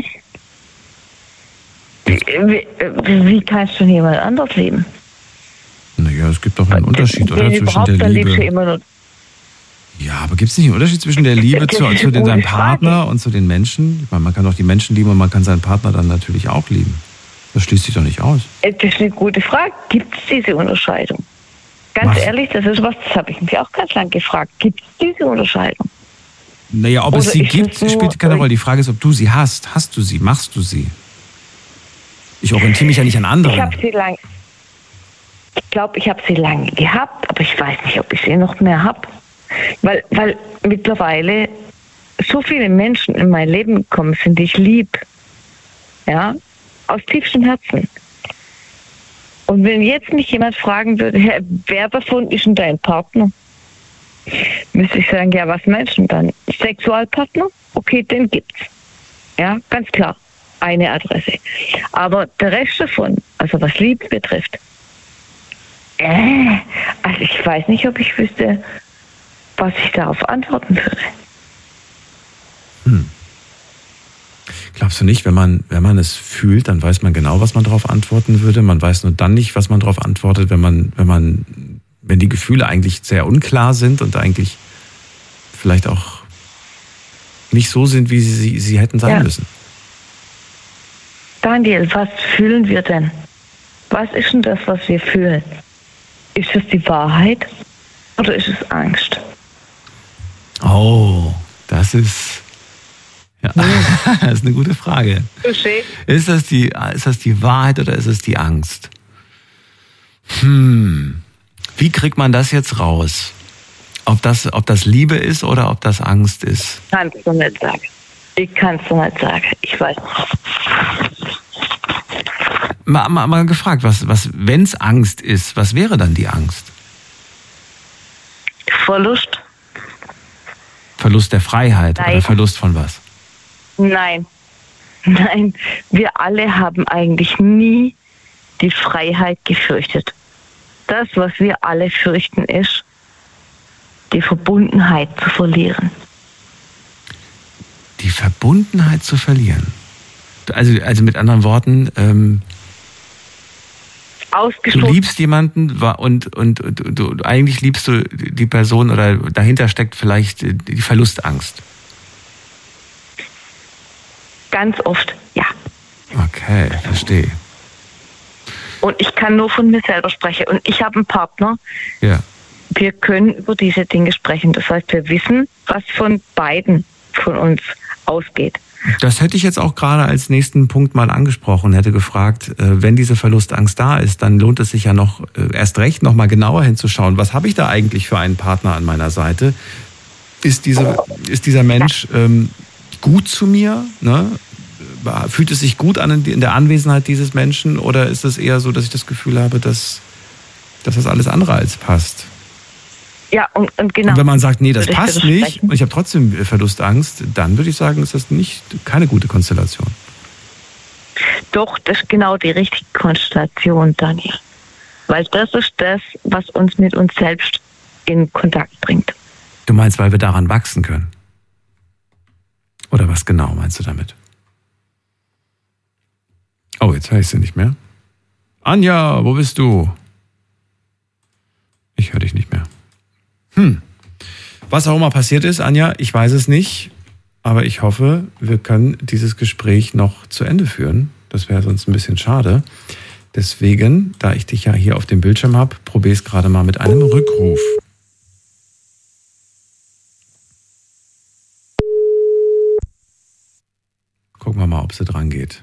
wie, wie kannst du jemand anders lieben? Naja, es gibt doch einen Unterschied, oder? Zwischen der Liebe. Immer nur ja, aber gibt es nicht einen Unterschied zwischen der Liebe zu, zu den, seinem Partner und zu den Menschen? Ich meine, man kann doch die Menschen lieben und man kann seinen Partner dann natürlich auch lieben. Das schließt sich doch nicht aus. Das ist eine gute Frage. Gibt es diese Unterscheidung? Ganz was? Ehrlich, das ist was, das habe ich mich auch ganz lang gefragt. Gibt es diese Unterscheidung? Naja, ob Oder es sie gibt, es nur, spielt keine Rolle. Die Frage ist, ob du sie hast. Hast du sie? Machst du sie? Ich orientiere mich ja nicht an anderen. Ich habe sie lang. Ich glaube, ich habe sie lange gehabt, aber ich weiß nicht, ob ich sie noch mehr habe. Weil, weil mittlerweile so viele Menschen in mein Leben gekommen sind, die ich lieb. Ja, aus tiefstem Herzen. Und wenn jetzt mich jemand fragen würde, Herr, wer davon ist denn dein Partner? Müsste ich sagen, ja, was meinst du dann? Sexualpartner? Okay, den gibt's. Ja, ganz klar. Eine Adresse. Aber der Rest davon, also was Liebe betrifft, äh, also ich weiß nicht, ob ich wüsste, was ich darauf antworten würde. Hm. Glaubst du nicht, wenn man, wenn man es fühlt, dann weiß man genau, was man darauf antworten würde? Man weiß nur dann nicht, was man darauf antwortet, wenn man, wenn man, wenn die Gefühle eigentlich sehr unklar sind und eigentlich vielleicht auch nicht so sind, wie sie, sie hätten sein ja. müssen. Daniel, was fühlen wir denn? Was ist denn das, was wir fühlen? Ist es die Wahrheit oder ist es Angst? Oh, das ist, ja, das ist eine gute Frage. Ist das die, ist das die Wahrheit oder ist es die Angst? Hm, wie kriegt man das jetzt raus? Ob das, ob das Liebe ist oder ob das Angst ist? Kannst du nicht sagen. Ich kann es nicht sagen. Ich weiß nicht. Mal, mal, mal gefragt, was, was, wenn es Angst ist, was wäre dann die Angst? Verlust. Verlust der Freiheit Nein. oder Verlust von was? Nein. Nein. Wir alle haben eigentlich nie die Freiheit gefürchtet. Das, was wir alle fürchten, ist, die Verbundenheit zu verlieren. Die Verbundenheit zu verlieren? Also, also mit anderen Worten, ähm, du liebst jemanden und, und, und du, eigentlich liebst du die Person oder dahinter steckt vielleicht die Verlustangst. Ganz oft, ja. Okay, verstehe. Und ich kann nur von mir selber sprechen. Und ich habe einen Partner. Ja. Wir können über diese Dinge sprechen. Das heißt, wir wissen, was von beiden von uns ausgeht. Das hätte ich jetzt auch gerade als nächsten Punkt mal angesprochen, hätte gefragt, wenn diese Verlustangst da ist, dann lohnt es sich ja noch erst recht noch mal genauer hinzuschauen. Was habe ich da eigentlich für einen Partner an meiner Seite? Ist, diese, ist dieser Mensch ähm, gut zu mir? Ne? Fühlt es sich gut an in der Anwesenheit dieses Menschen oder ist es eher so, dass ich das Gefühl habe, dass, dass das alles andere als passt? Ja, und, und genau. Und wenn man sagt, nee, das passt nicht und ich habe trotzdem Verlustangst, dann würde ich sagen, ist das nicht keine gute Konstellation. Doch, das ist genau die richtige Konstellation, Daniel. Weil das ist das, was uns mit uns selbst in Kontakt bringt. Du meinst, weil wir daran wachsen können? Oder was genau meinst du damit? Oh, jetzt höre ich sie nicht mehr. Anja, wo bist du? Ich höre dich nicht mehr. Hm. Was auch immer passiert ist, Anja, ich weiß es nicht. Aber ich hoffe, wir können dieses Gespräch noch zu Ende führen. Das wäre sonst ein bisschen schade. Deswegen, da ich dich ja hier auf dem Bildschirm habe, probiere es gerade mal mit einem Rückruf. Gucken wir mal, ob sie dran geht.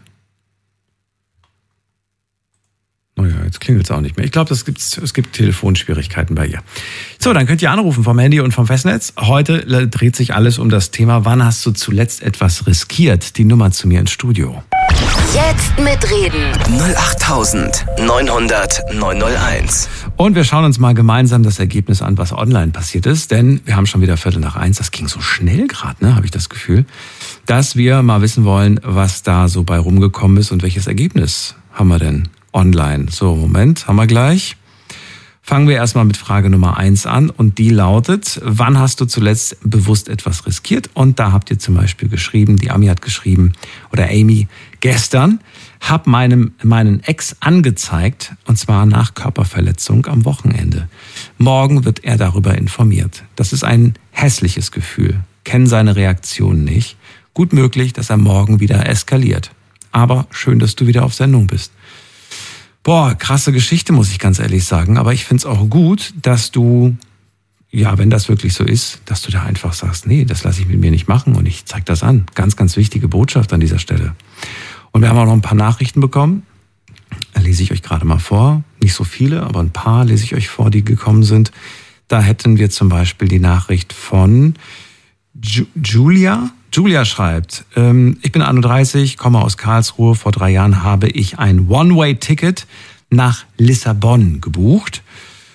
Naja, jetzt klingelt es auch nicht mehr. Ich glaube, es gibt, es gibt Telefonschwierigkeiten bei ihr. So, dann könnt ihr anrufen vom Handy und vom Festnetz. Heute dreht sich alles um das Thema, wann hast du zuletzt etwas riskiert? Die Nummer zu mir ins Studio. Jetzt mitreden. null acht neun null null neun null eins. Und wir schauen uns mal gemeinsam das Ergebnis an, was online passiert ist. Denn wir haben schon wieder Viertel nach eins. Das ging so schnell gerade, ne, habe ich das Gefühl. Dass wir mal wissen wollen, was da so bei rumgekommen ist und welches Ergebnis haben wir denn online. So, Moment, haben wir gleich. Fangen wir erstmal mit Frage Nummer eins an und die lautet, wann hast du zuletzt bewusst etwas riskiert? Und da habt ihr zum Beispiel geschrieben, die Ami hat geschrieben, oder Amy, gestern hab meinem, meinen Ex angezeigt und zwar nach Körperverletzung am Wochenende. Morgen wird er darüber informiert. Das ist ein hässliches Gefühl, kenn seine Reaktion nicht. Gut möglich, dass er morgen wieder eskaliert. Aber schön, dass du wieder auf Sendung bist. Boah, krasse Geschichte, muss ich ganz ehrlich sagen. Aber ich find's auch gut, dass du, ja, wenn das wirklich so ist, dass du da einfach sagst, nee, das lasse ich mit mir nicht machen und ich zeig das an. Ganz, ganz wichtige Botschaft an dieser Stelle. Und wir haben auch noch ein paar Nachrichten bekommen. Da lese ich euch gerade mal vor. Nicht so viele, aber ein paar lese ich euch vor, die gekommen sind. Da hätten wir zum Beispiel die Nachricht von Ju- Julia. Julia schreibt, ähm, ich bin einunddreißig, komme aus Karlsruhe. Vor drei Jahren habe ich ein One-Way-Ticket nach Lissabon gebucht.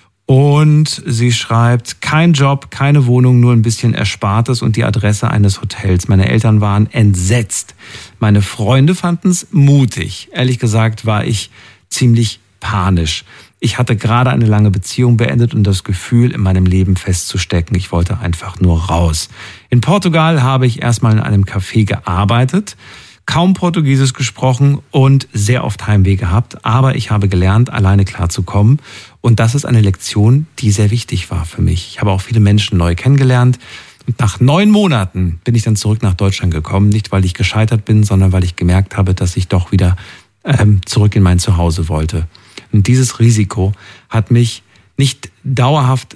Und sie schreibt, kein Job, keine Wohnung, nur ein bisschen Erspartes und die Adresse eines Hotels. Meine Eltern waren entsetzt. Meine Freunde fanden es mutig. Ehrlich gesagt war ich ziemlich panisch. Ich hatte gerade eine lange Beziehung beendet und das Gefühl, in meinem Leben festzustecken. Ich wollte einfach nur raus. In Portugal habe ich erstmal in einem Café gearbeitet, kaum Portugiesisch gesprochen und sehr oft Heimweh gehabt. Aber ich habe gelernt, alleine klarzukommen. Und das ist eine Lektion, die sehr wichtig war für mich. Ich habe auch viele Menschen neu kennengelernt. Und nach neun Monaten bin ich dann zurück nach Deutschland gekommen. Nicht, weil ich gescheitert bin, sondern weil ich gemerkt habe, dass ich doch wieder ähm, zurück in mein Zuhause wollte. Und dieses Risiko hat mich nicht dauerhaft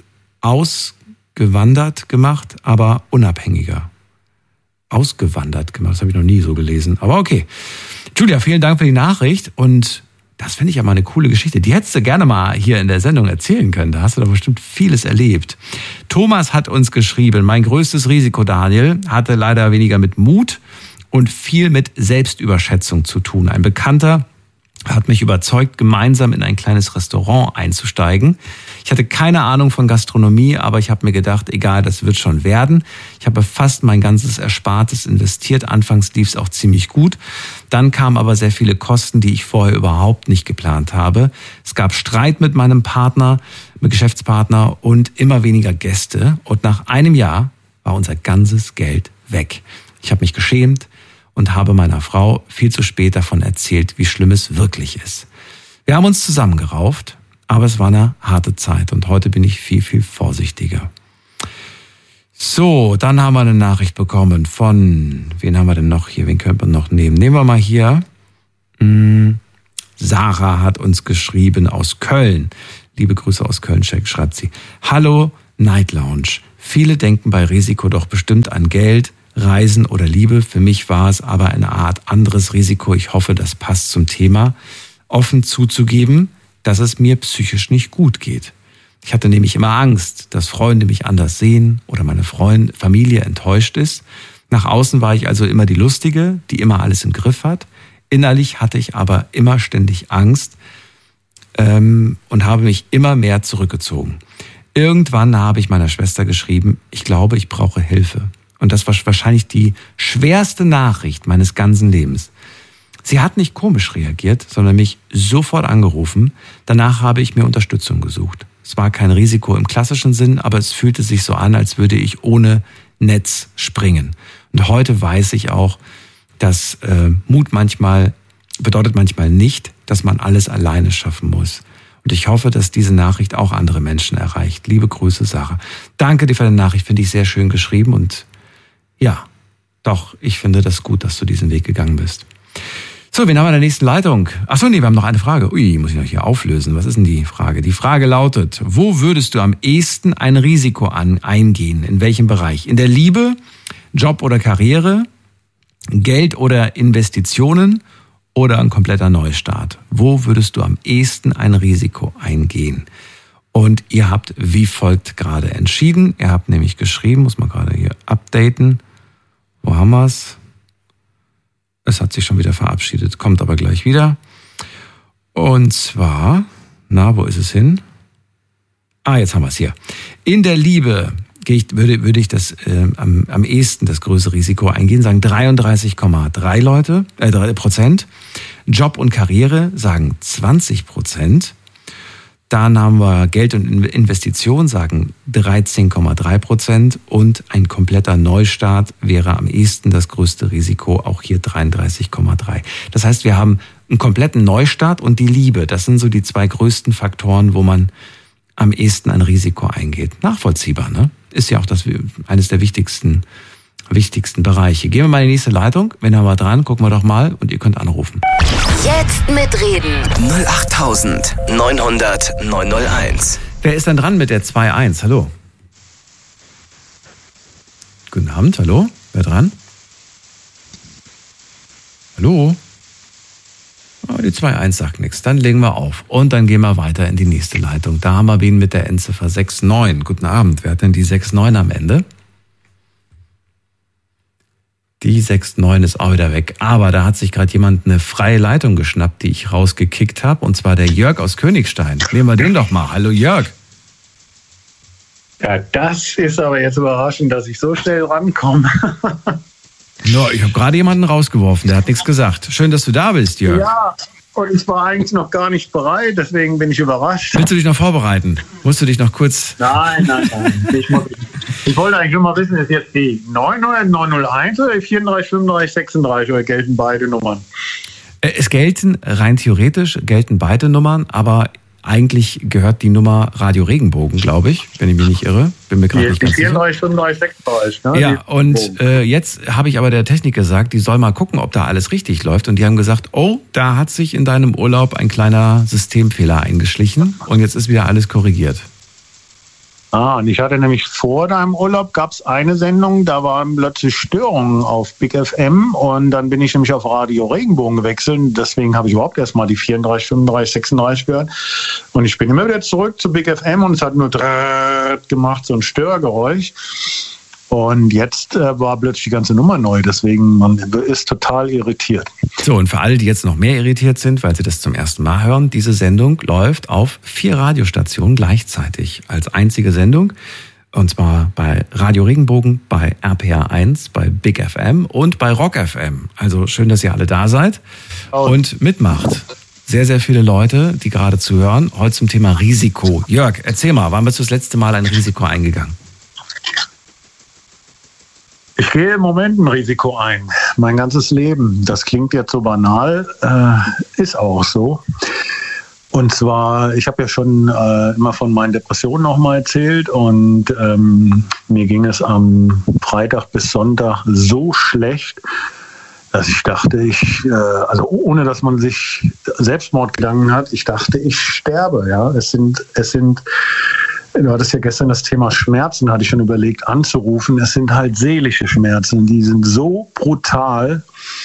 ausgewandert gemacht, aber unabhängiger. Ausgewandert gemacht, das habe ich noch nie so gelesen. Aber okay. Julia, vielen Dank für die Nachricht. Und das finde ich ja mal eine coole Geschichte. Die hättest du gerne mal hier in der Sendung erzählen können. Da hast du doch bestimmt vieles erlebt. Thomas hat uns geschrieben, mein größtes Risiko, Daniel, hatte leider weniger mit Mut und viel mit Selbstüberschätzung zu tun. Ein Bekannter hat mich überzeugt, gemeinsam in ein kleines Restaurant einzusteigen. Ich hatte keine Ahnung von Gastronomie, aber ich habe mir gedacht, egal, das wird schon werden. Ich habe fast mein ganzes Erspartes investiert. Anfangs lief es auch ziemlich gut. Dann kamen aber sehr viele Kosten, die ich vorher überhaupt nicht geplant habe. Es gab Streit mit meinem Partner, mit Geschäftspartner und immer weniger Gäste. Und nach einem Jahr war unser ganzes Geld weg. Ich habe mich geschämt und habe meiner Frau viel zu spät davon erzählt, wie schlimm es wirklich ist. Wir haben uns zusammengerauft, aber es war eine harte Zeit und heute bin ich viel, viel vorsichtiger. So, dann haben wir eine Nachricht bekommen von, wen haben wir denn noch hier, wen können wir noch nehmen? Nehmen wir mal hier, hm, Sarah hat uns geschrieben aus Köln. Liebe Grüße aus Köln, schreibt sie. Hallo, Night Lounge. Viele denken bei Risiko doch bestimmt an Geld, Reisen oder Liebe. Für mich war es aber eine Art anderes Risiko. Ich hoffe, das passt zum Thema. Offen zuzugeben, dass es mir psychisch nicht gut geht. Ich hatte nämlich immer Angst, dass Freunde mich anders sehen oder meine Freund, Familie enttäuscht ist. Nach außen war ich also immer die Lustige, die immer alles im Griff hat. Innerlich hatte ich aber immer ständig Angst ähm, und habe mich immer mehr zurückgezogen. Irgendwann habe ich meiner Schwester geschrieben, ich glaube, ich brauche Hilfe. Und das war wahrscheinlich die schwerste Nachricht meines ganzen Lebens. Sie hat nicht komisch reagiert, sondern mich sofort angerufen. Danach habe ich mir Unterstützung gesucht. Es war kein Risiko im klassischen Sinn, aber es fühlte sich so an, als würde ich ohne Netz springen. Und heute weiß ich auch, dass äh, Mut manchmal bedeutet manchmal nicht, dass man alles alleine schaffen muss. Und ich hoffe, dass diese Nachricht auch andere Menschen erreicht. Liebe Grüße, Sarah. Danke dir für deine Nachricht, finde ich sehr schön geschrieben. Und ja, doch, ich finde das gut, dass du diesen Weg gegangen bist. So, wen haben wir in der nächsten Leitung? Achso, nee, wir haben noch eine Frage. Ui, muss ich noch hier auflösen. Was ist denn die Frage? Die Frage lautet, wo würdest du am ehesten ein Risiko an, eingehen? In welchem Bereich? In der Liebe, Job oder Karriere, Geld oder Investitionen oder ein kompletter Neustart? Wo würdest du am ehesten ein Risiko eingehen? Und ihr habt wie folgt gerade entschieden. Ihr habt nämlich geschrieben, muss man gerade hier updaten. Wo haben wir es? Es hat sich schon wieder verabschiedet, kommt aber gleich wieder. Und zwar, na, wo ist es hin? Ah, jetzt haben wir es hier. In der Liebe gehe ich, würde, würde ich das äh, am, am ehesten das größere Risiko eingehen, sagen dreiunddreißig Komma drei Leute, äh, drei Prozent. Job und Karriere sagen zwanzig Prozent. Dann haben wir Geld und Investition, sagen dreizehn Komma drei Prozent. Und ein kompletter Neustart wäre am ehesten das größte Risiko, auch hier dreiunddreißig Komma drei. Das heißt, wir haben einen kompletten Neustart und die Liebe. Das sind so die zwei größten Faktoren, wo man am ehesten ein Risiko eingeht. Nachvollziehbar, ne? Ist ja auch das eines der wichtigsten, wichtigsten Bereiche. Gehen wir mal in die nächste Leitung. Wenn wir mal dran, gucken wir doch mal und ihr könnt anrufen. Jetzt mitreden. null acht neun null null neun null eins. Wer ist denn dran mit der zwei eins? Hallo. Guten Abend, hallo. Wer dran? Hallo. Oh, die zwei eins sagt nichts. Dann legen wir auf. Und dann gehen wir weiter in die nächste Leitung. Da haben wir wen mit der Endziffer sechs neun. Guten Abend. Wer hat denn die sechs neun am Ende? Die sechs neun ist auch wieder weg. Aber da hat sich gerade jemand eine freie Leitung geschnappt, die ich rausgekickt habe. Und zwar der Jörg aus Königstein. Nehmen wir den doch mal. Hallo Jörg. Ja, das ist aber jetzt überraschend, dass ich so schnell rankomme. No, ich habe gerade jemanden rausgeworfen, der hat nichts gesagt. Schön, dass du da bist, Jörg. Ja, und ich war eigentlich noch gar nicht bereit, deswegen bin ich überrascht. Willst du dich noch vorbereiten? Musst du dich noch kurz... Nein, nein, nein. Ich, muss, ich wollte eigentlich nur mal wissen, ist jetzt die neun null neun null eins oder die vierunddreißig fünfunddreißig sechsunddreißig oder gelten beide Nummern? Es gelten, rein theoretisch, gelten beide Nummern, aber eigentlich gehört die Nummer Radio Regenbogen, glaube ich, wenn ich mich nicht irre. Bin mir gerade nicht ganz sicher. vierunddreißig fünfunddreißig sechsunddreißig, ne? Ja, und äh, jetzt habe ich aber der Technik gesagt, die soll mal gucken, ob da alles richtig läuft. Und die haben gesagt, oh, da hat sich in deinem Urlaub ein kleiner Systemfehler eingeschlichen und jetzt ist wieder alles korrigiert. Ah, und ich hatte nämlich vor deinem Urlaub, gab es eine Sendung, da waren plötzlich Störungen auf Big F M und dann bin ich nämlich auf Radio Regenbogen gewechselt. Deswegen habe ich überhaupt erstmal die vierunddreißig fünfunddreißig sechsunddreißig gehört. Und ich bin immer wieder zurück zu Big F M und es hat nur drrrrt gemacht, so ein Störgeräusch. Und jetzt äh, war plötzlich die ganze Nummer neu, deswegen man ist total irritiert. So, und für alle, die jetzt noch mehr irritiert sind, weil sie das zum ersten Mal hören, diese Sendung läuft auf vier Radiostationen gleichzeitig als einzige Sendung. Und zwar bei Radio Regenbogen, bei R P R eins, bei Big F M und bei Rock F M. Also schön, dass ihr alle da seid und mitmacht. Sehr, sehr viele Leute, die gerade zuhören, heute zum Thema Risiko. Jörg, erzähl mal, wann bist du das letzte Mal ein Risiko eingegangen? Ich gehe im Moment ein Risiko ein, mein ganzes Leben. Das klingt jetzt so banal, äh, ist auch so. Und zwar, ich habe ja schon äh, immer von meinen Depressionen auch mal erzählt und ähm, mir ging es am Freitag bis Sonntag so schlecht, dass ich dachte, ich, äh, also ohne dass man sich Selbstmordgedanken hat, ich dachte, ich sterbe. Ja, es sind, es sind, du hattest ja gestern das Thema Schmerzen, hatte ich schon überlegt anzurufen. Es sind halt seelische Schmerzen, die sind so brutal.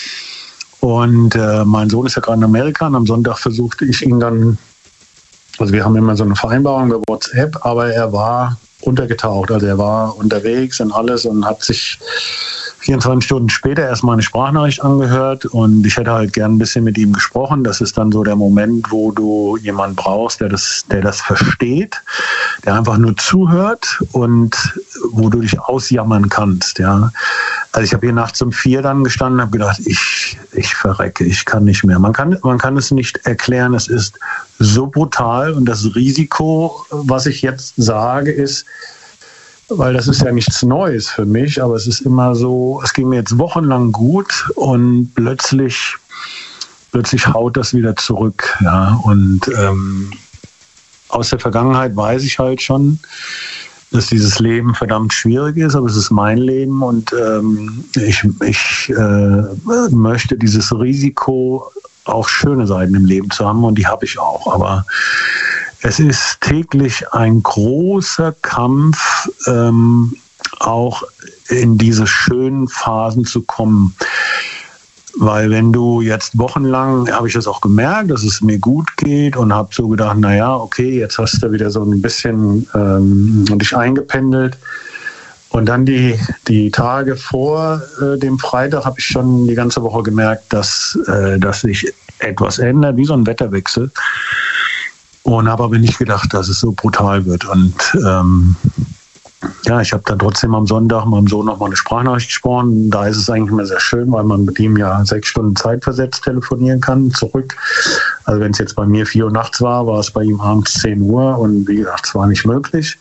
Und äh, mein Sohn ist ja gerade in Amerika und am Sonntag versuchte ich ihn dann, also wir haben immer so eine Vereinbarung über WhatsApp, aber er war untergetaucht, also er war unterwegs und alles und hat sich vierundzwanzig Stunden später erst mal eine Sprachnachricht angehört und ich hätte halt gern ein bisschen mit ihm gesprochen. Das ist dann so der Moment, wo du jemanden brauchst, der das, der das versteht, der einfach nur zuhört und wo du dich ausjammern kannst. Ja. Also ich habe hier nachts um vier dann gestanden und habe gedacht, ich, ich verrecke, ich kann nicht mehr. Man kann, man kann es nicht erklären, es ist so brutal und das Risiko, was ich jetzt sage, ist, weil das ist ja nichts Neues für mich, aber es ist immer so, es ging mir jetzt wochenlang gut und plötzlich, plötzlich haut das wieder zurück. Ja. Und ähm, aus der Vergangenheit weiß ich halt schon, dass dieses Leben verdammt schwierig ist, aber es ist mein Leben und ähm, ich, ich äh, möchte dieses Risiko, auch schöne Seiten im Leben zu haben und die habe ich auch, aber es ist täglich ein großer Kampf, ähm, auch in diese schönen Phasen zu kommen. Weil wenn du jetzt wochenlang, habe ich das auch gemerkt, dass es mir gut geht und habe so gedacht, naja, okay, jetzt hast du wieder so ein bisschen ähm, dich eingependelt. Und dann die, die Tage vor äh, dem Freitag habe ich schon die ganze Woche gemerkt, dass, äh, dass sich etwas ändert, wie so ein Wetterwechsel. Und habe aber nicht gedacht, dass es so brutal wird. Und ähm, ja, ich habe dann trotzdem am Sonntag meinem Sohn noch mal eine Sprachnachricht gesprochen. Da ist es eigentlich immer sehr schön, weil man mit ihm ja sechs Stunden zeitversetzt telefonieren kann, zurück. Also wenn es jetzt bei mir vier Uhr nachts war, war es bei ihm abends zehn Uhr. Und wie gesagt, es war nicht möglich.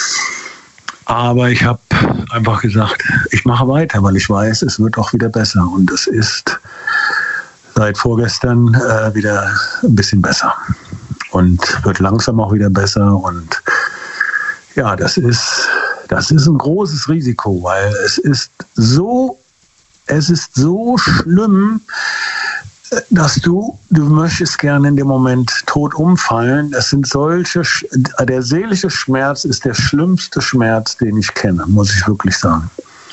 Aber ich habe einfach gesagt, ich mache weiter, weil ich weiß, es wird auch wieder besser. Und es ist seit vorgestern äh, wieder ein bisschen besser. Und wird langsam auch wieder besser. Und ja, das ist, das ist ein großes Risiko, weil es ist so, es ist so schlimm, dass du, du möchtest gerne in dem Moment tot umfallen. Es sind solche, der seelische Schmerz ist der schlimmste Schmerz, den ich kenne, muss ich wirklich sagen.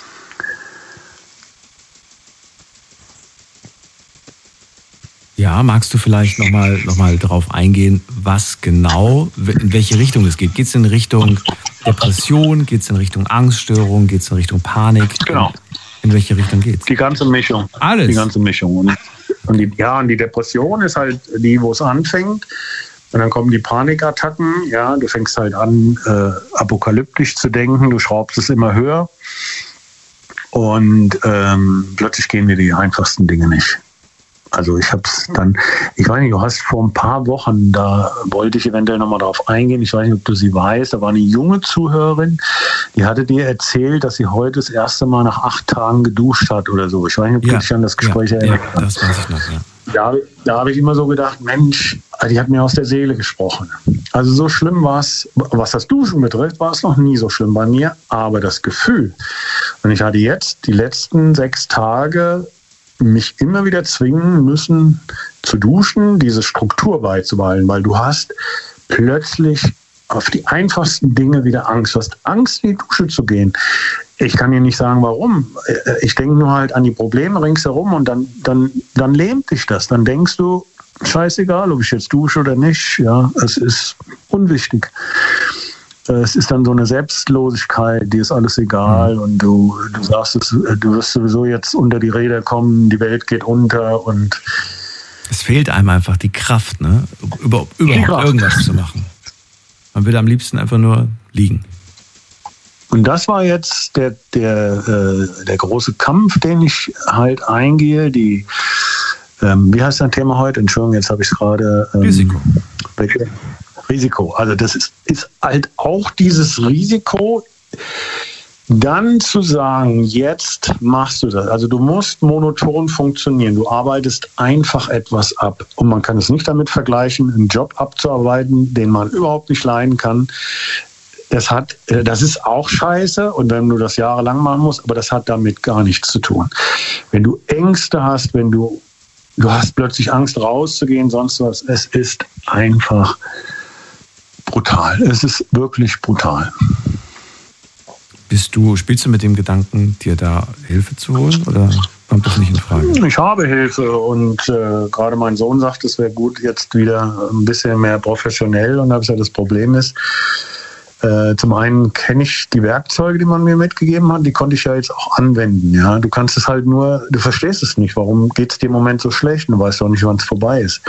Ja, magst du vielleicht nochmal noch mal darauf eingehen, was genau, in welche Richtung es geht? Geht es in Richtung Depression? Geht es in Richtung Angststörung? Geht es in Richtung Panik? Genau. In welche Richtung geht es? Die ganze Mischung. Alles? Die ganze Mischung. Und, und die, ja, und die Depression ist halt die, wo es anfängt. Und dann kommen die Panikattacken. Ja, du fängst halt an, äh, apokalyptisch zu denken. Du schraubst es immer höher. Und ähm, plötzlich gehen dir die einfachsten Dinge nicht. Also ich habe es dann, ich weiß nicht, du hast vor ein paar Wochen, da wollte ich eventuell nochmal drauf eingehen, ich weiß nicht, ob du sie weißt, da war eine junge Zuhörerin, die hatte dir erzählt, dass sie heute das erste Mal nach acht Tagen geduscht hat oder so. Ich weiß nicht, ob ja, du dich an das Gespräch ja, erinnern ja, das weiß ich noch, ja. Da, da habe ich immer so gedacht, Mensch, die hat mir aus der Seele gesprochen. Also so schlimm war es, was das Duschen betrifft, war es noch nie so schlimm bei mir, aber das Gefühl. Und ich hatte jetzt die letzten sechs Tage mich immer wieder zwingen müssen zu duschen, diese Struktur beizubehalten, weil du hast plötzlich auf die einfachsten Dinge wieder Angst. Du hast Angst, in die Dusche zu gehen. Ich kann dir nicht sagen, warum. Ich denke nur halt an die Probleme ringsherum und dann, dann, dann lähmt dich das. Dann denkst du, scheißegal, ob ich jetzt dusche oder nicht. Ja, es ist unwichtig. Es ist dann so eine Selbstlosigkeit, dir ist alles egal und du, du sagst, es, du wirst sowieso jetzt unter die Räder kommen, die Welt geht unter und es fehlt einem einfach die Kraft, ne? Über, überhaupt Kraft. Irgendwas zu machen. Man will am liebsten einfach nur liegen. Und das war jetzt der, der, äh, der große Kampf, den ich halt eingehe. Die, ähm, wie heißt dein Thema heute? Entschuldigung, jetzt habe ich es gerade. Ähm, Risiko. Welche? Risiko. Also das ist, ist halt auch dieses Risiko. Dann zu sagen, jetzt machst du das. Also du musst monoton funktionieren. Du arbeitest einfach etwas ab. Und man kann es nicht damit vergleichen, einen Job abzuarbeiten, den man überhaupt nicht leiden kann. Das hat, das ist auch scheiße. Und wenn du das jahrelang machen musst, aber das hat damit gar nichts zu tun. Wenn du Ängste hast, wenn du, du hast plötzlich Angst rauszugehen, sonst was, es ist einfach brutal. Es ist wirklich brutal. Bist du, spielst du mit dem Gedanken, dir da Hilfe zu holen, oder kommt das nicht in Frage? Ich habe Hilfe und äh, gerade mein Sohn sagt, es wäre gut, jetzt wieder ein bisschen mehr professionell. Und das, ja das Problem ist, äh, zum einen kenne ich die Werkzeuge, die man mir mitgegeben hat, die konnte ich ja jetzt auch anwenden. Ja, du kannst es halt nur, du verstehst es nicht. Warum geht es dir im Moment so schlecht? Du weißt auch nicht, wann es vorbei ist.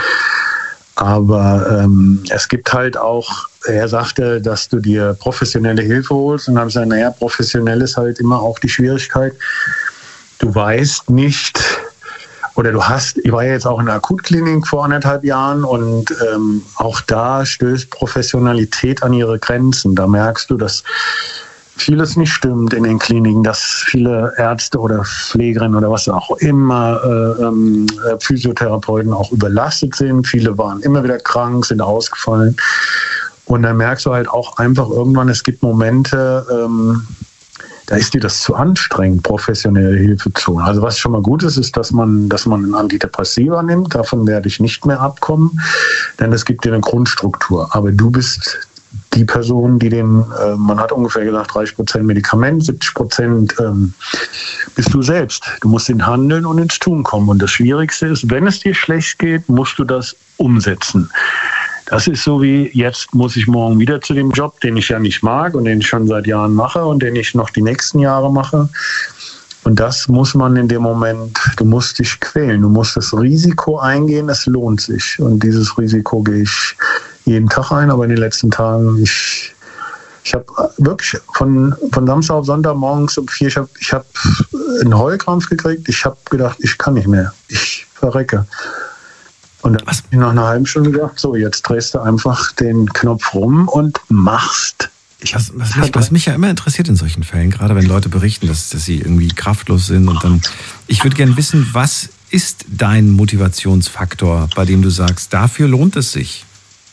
Aber ähm, es gibt halt auch, er sagte, dass du dir professionelle Hilfe holst. Und dann habe ich gesagt, naja, professionell ist halt immer auch die Schwierigkeit. Du weißt nicht, oder du hast, ich war ja jetzt auch in der Akutklinik vor anderthalb Jahren und ähm, auch da stößt Professionalität an ihre Grenzen. Da merkst du, dass vieles nicht stimmt in den Kliniken, dass viele Ärzte oder Pflegerinnen oder was auch immer, äh, ähm, Physiotherapeuten auch überlastet sind. Viele waren immer wieder krank, sind ausgefallen. Und dann merkst du halt auch einfach irgendwann, es gibt Momente, ähm, da ist dir das zu anstrengend, professionelle Hilfe zu holen. Also was schon mal gut ist, ist, dass man, dass man ein Antidepressiva nimmt. Davon werde ich nicht mehr abkommen, denn das gibt dir eine Grundstruktur. Aber du bist die Person, die den, äh, man hat ungefähr gesagt, dreißig Prozent Medikament, siebzig Prozent ähm, bist du selbst. Du musst in Handeln und ins Tun kommen. Und das Schwierigste ist, wenn es dir schlecht geht, musst du das umsetzen. Das ist so wie, jetzt muss ich morgen wieder zu dem Job, den ich ja nicht mag und den ich schon seit Jahren mache und den ich noch die nächsten Jahre mache. Und das muss man in dem Moment, du musst dich quälen, du musst das Risiko eingehen, es lohnt sich. Und dieses Risiko gehe ich jeden Tag ein, aber in den letzten Tagen, ich, ich habe wirklich von, von Samstag auf Sonntag morgens um vier, ich habe ich hab einen Heulkrampf gekriegt, ich habe gedacht, ich kann nicht mehr, ich verrecke. Und dann habe ich nach einer halben Stunde gedacht, so, jetzt drehst du einfach den Knopf rum und machst. Ich was, was, mich, was mich ja immer interessiert in solchen Fällen, gerade wenn Leute berichten, dass, dass sie irgendwie kraftlos sind und dann, ich würde gerne wissen, was ist dein Motivationsfaktor, bei dem du sagst, dafür lohnt es sich?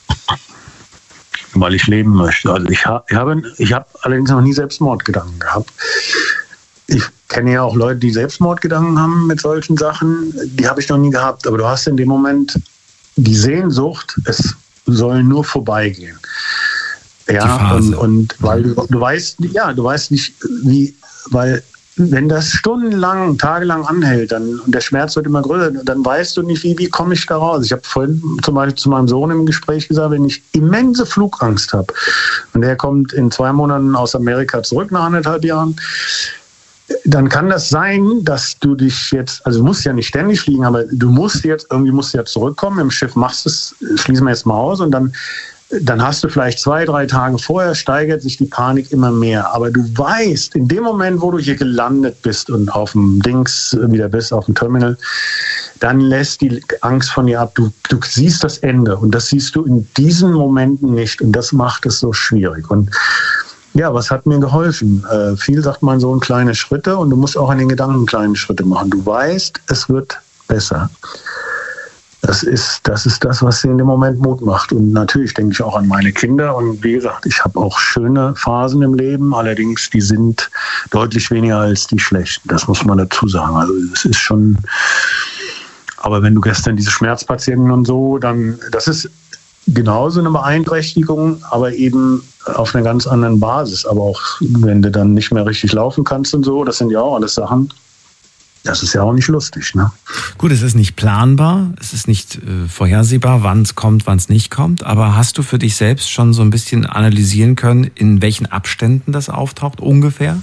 Weil ich leben möchte. Also ich, hab, ich habe ich hab allerdings noch nie Selbstmordgedanken gehabt. Ich kenne ja auch Leute, die Selbstmordgedanken haben mit solchen Sachen. Die habe ich noch nie gehabt. Aber du hast in dem Moment die Sehnsucht, es soll nur vorbeigehen. Ja, und, und weil du, du weißt, ja, du weißt nicht, wie, weil wenn das stundenlang, tagelang anhält, dann und der Schmerz wird immer größer, dann weißt du nicht, wie, wie komme ich da raus. Ich habe vorhin zum Beispiel zu meinem Sohn im Gespräch gesagt, wenn ich immense Flugangst habe und der kommt in zwei Monaten aus Amerika zurück nach anderthalb Jahren, dann kann das sein, dass du dich jetzt, also du musst ja nicht ständig fliegen, aber du musst jetzt, irgendwie musst du ja zurückkommen, im Schiff machst du es, schließen wir jetzt mal aus und dann Dann hast du vielleicht zwei, drei Tage vorher, steigert sich die Panik immer mehr. Aber du weißt, in dem Moment, wo du hier gelandet bist und auf dem Dings wieder bist, auf dem Terminal, dann lässt die Angst von dir ab. Du, du siehst das Ende und das siehst du in diesen Momenten nicht und das macht es so schwierig. Und ja, was hat mir geholfen? Äh, viel sagt man so in kleine Schritte und du musst auch an den Gedanken kleine Schritte machen. Du weißt, es wird besser. Das ist, das ist das, was sie in dem Moment Mut macht. Und natürlich denke ich auch an meine Kinder. Und wie gesagt, ich habe auch schöne Phasen im Leben. Allerdings, die sind deutlich weniger als die schlechten. Das muss man dazu sagen. Also es ist schon... Aber wenn du gestern diese Schmerzpatienten und so, dann... Das ist genauso eine Beeinträchtigung, aber eben auf einer ganz anderen Basis. Aber auch wenn du dann nicht mehr richtig laufen kannst und so, das sind ja auch alles Sachen... Das ist ja auch nicht lustig, ne? Gut, es ist nicht planbar, es ist nicht äh, vorhersehbar, wann es kommt, wann es nicht kommt. Aber hast du für dich selbst schon so ein bisschen analysieren können, in welchen Abständen das auftaucht, ungefähr?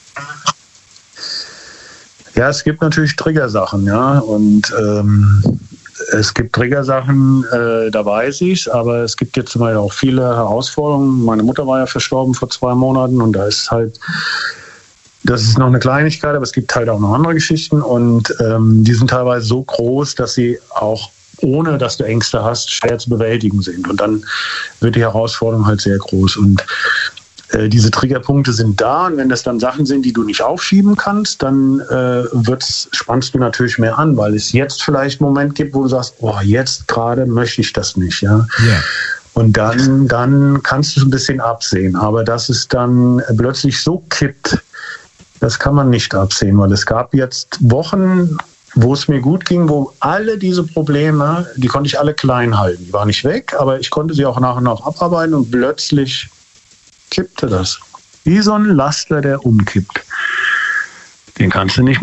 Ja, es gibt natürlich Triggersachen, ja. Und ähm, es gibt Triggersachen, äh, da weiß ich's, aber es gibt jetzt zum Beispiel auch viele Herausforderungen. Meine Mutter war ja verstorben vor zwei Monaten und da ist halt... Das ist noch eine Kleinigkeit, aber es gibt halt auch noch andere Geschichten und ähm, die sind teilweise so groß, dass sie auch, ohne dass du Ängste hast, schwer zu bewältigen sind. Und dann wird die Herausforderung halt sehr groß. Und äh, diese Triggerpunkte sind da und wenn das dann Sachen sind, die du nicht aufschieben kannst, dann äh, wird's, spannst du natürlich mehr an, weil es jetzt vielleicht einen Moment gibt, wo du sagst, oh, jetzt gerade möchte ich das nicht, ja. Ja. Und dann, dann kannst du es ein bisschen absehen. Aber dass es dann plötzlich so kippt, das kann man nicht absehen, weil es gab jetzt Wochen, wo es mir gut ging, wo alle diese Probleme, die konnte ich alle klein halten. Die waren nicht weg, aber ich konnte sie auch nach und nach abarbeiten und plötzlich kippte das. Wie so ein Laster, der umkippt. Den kannst du nicht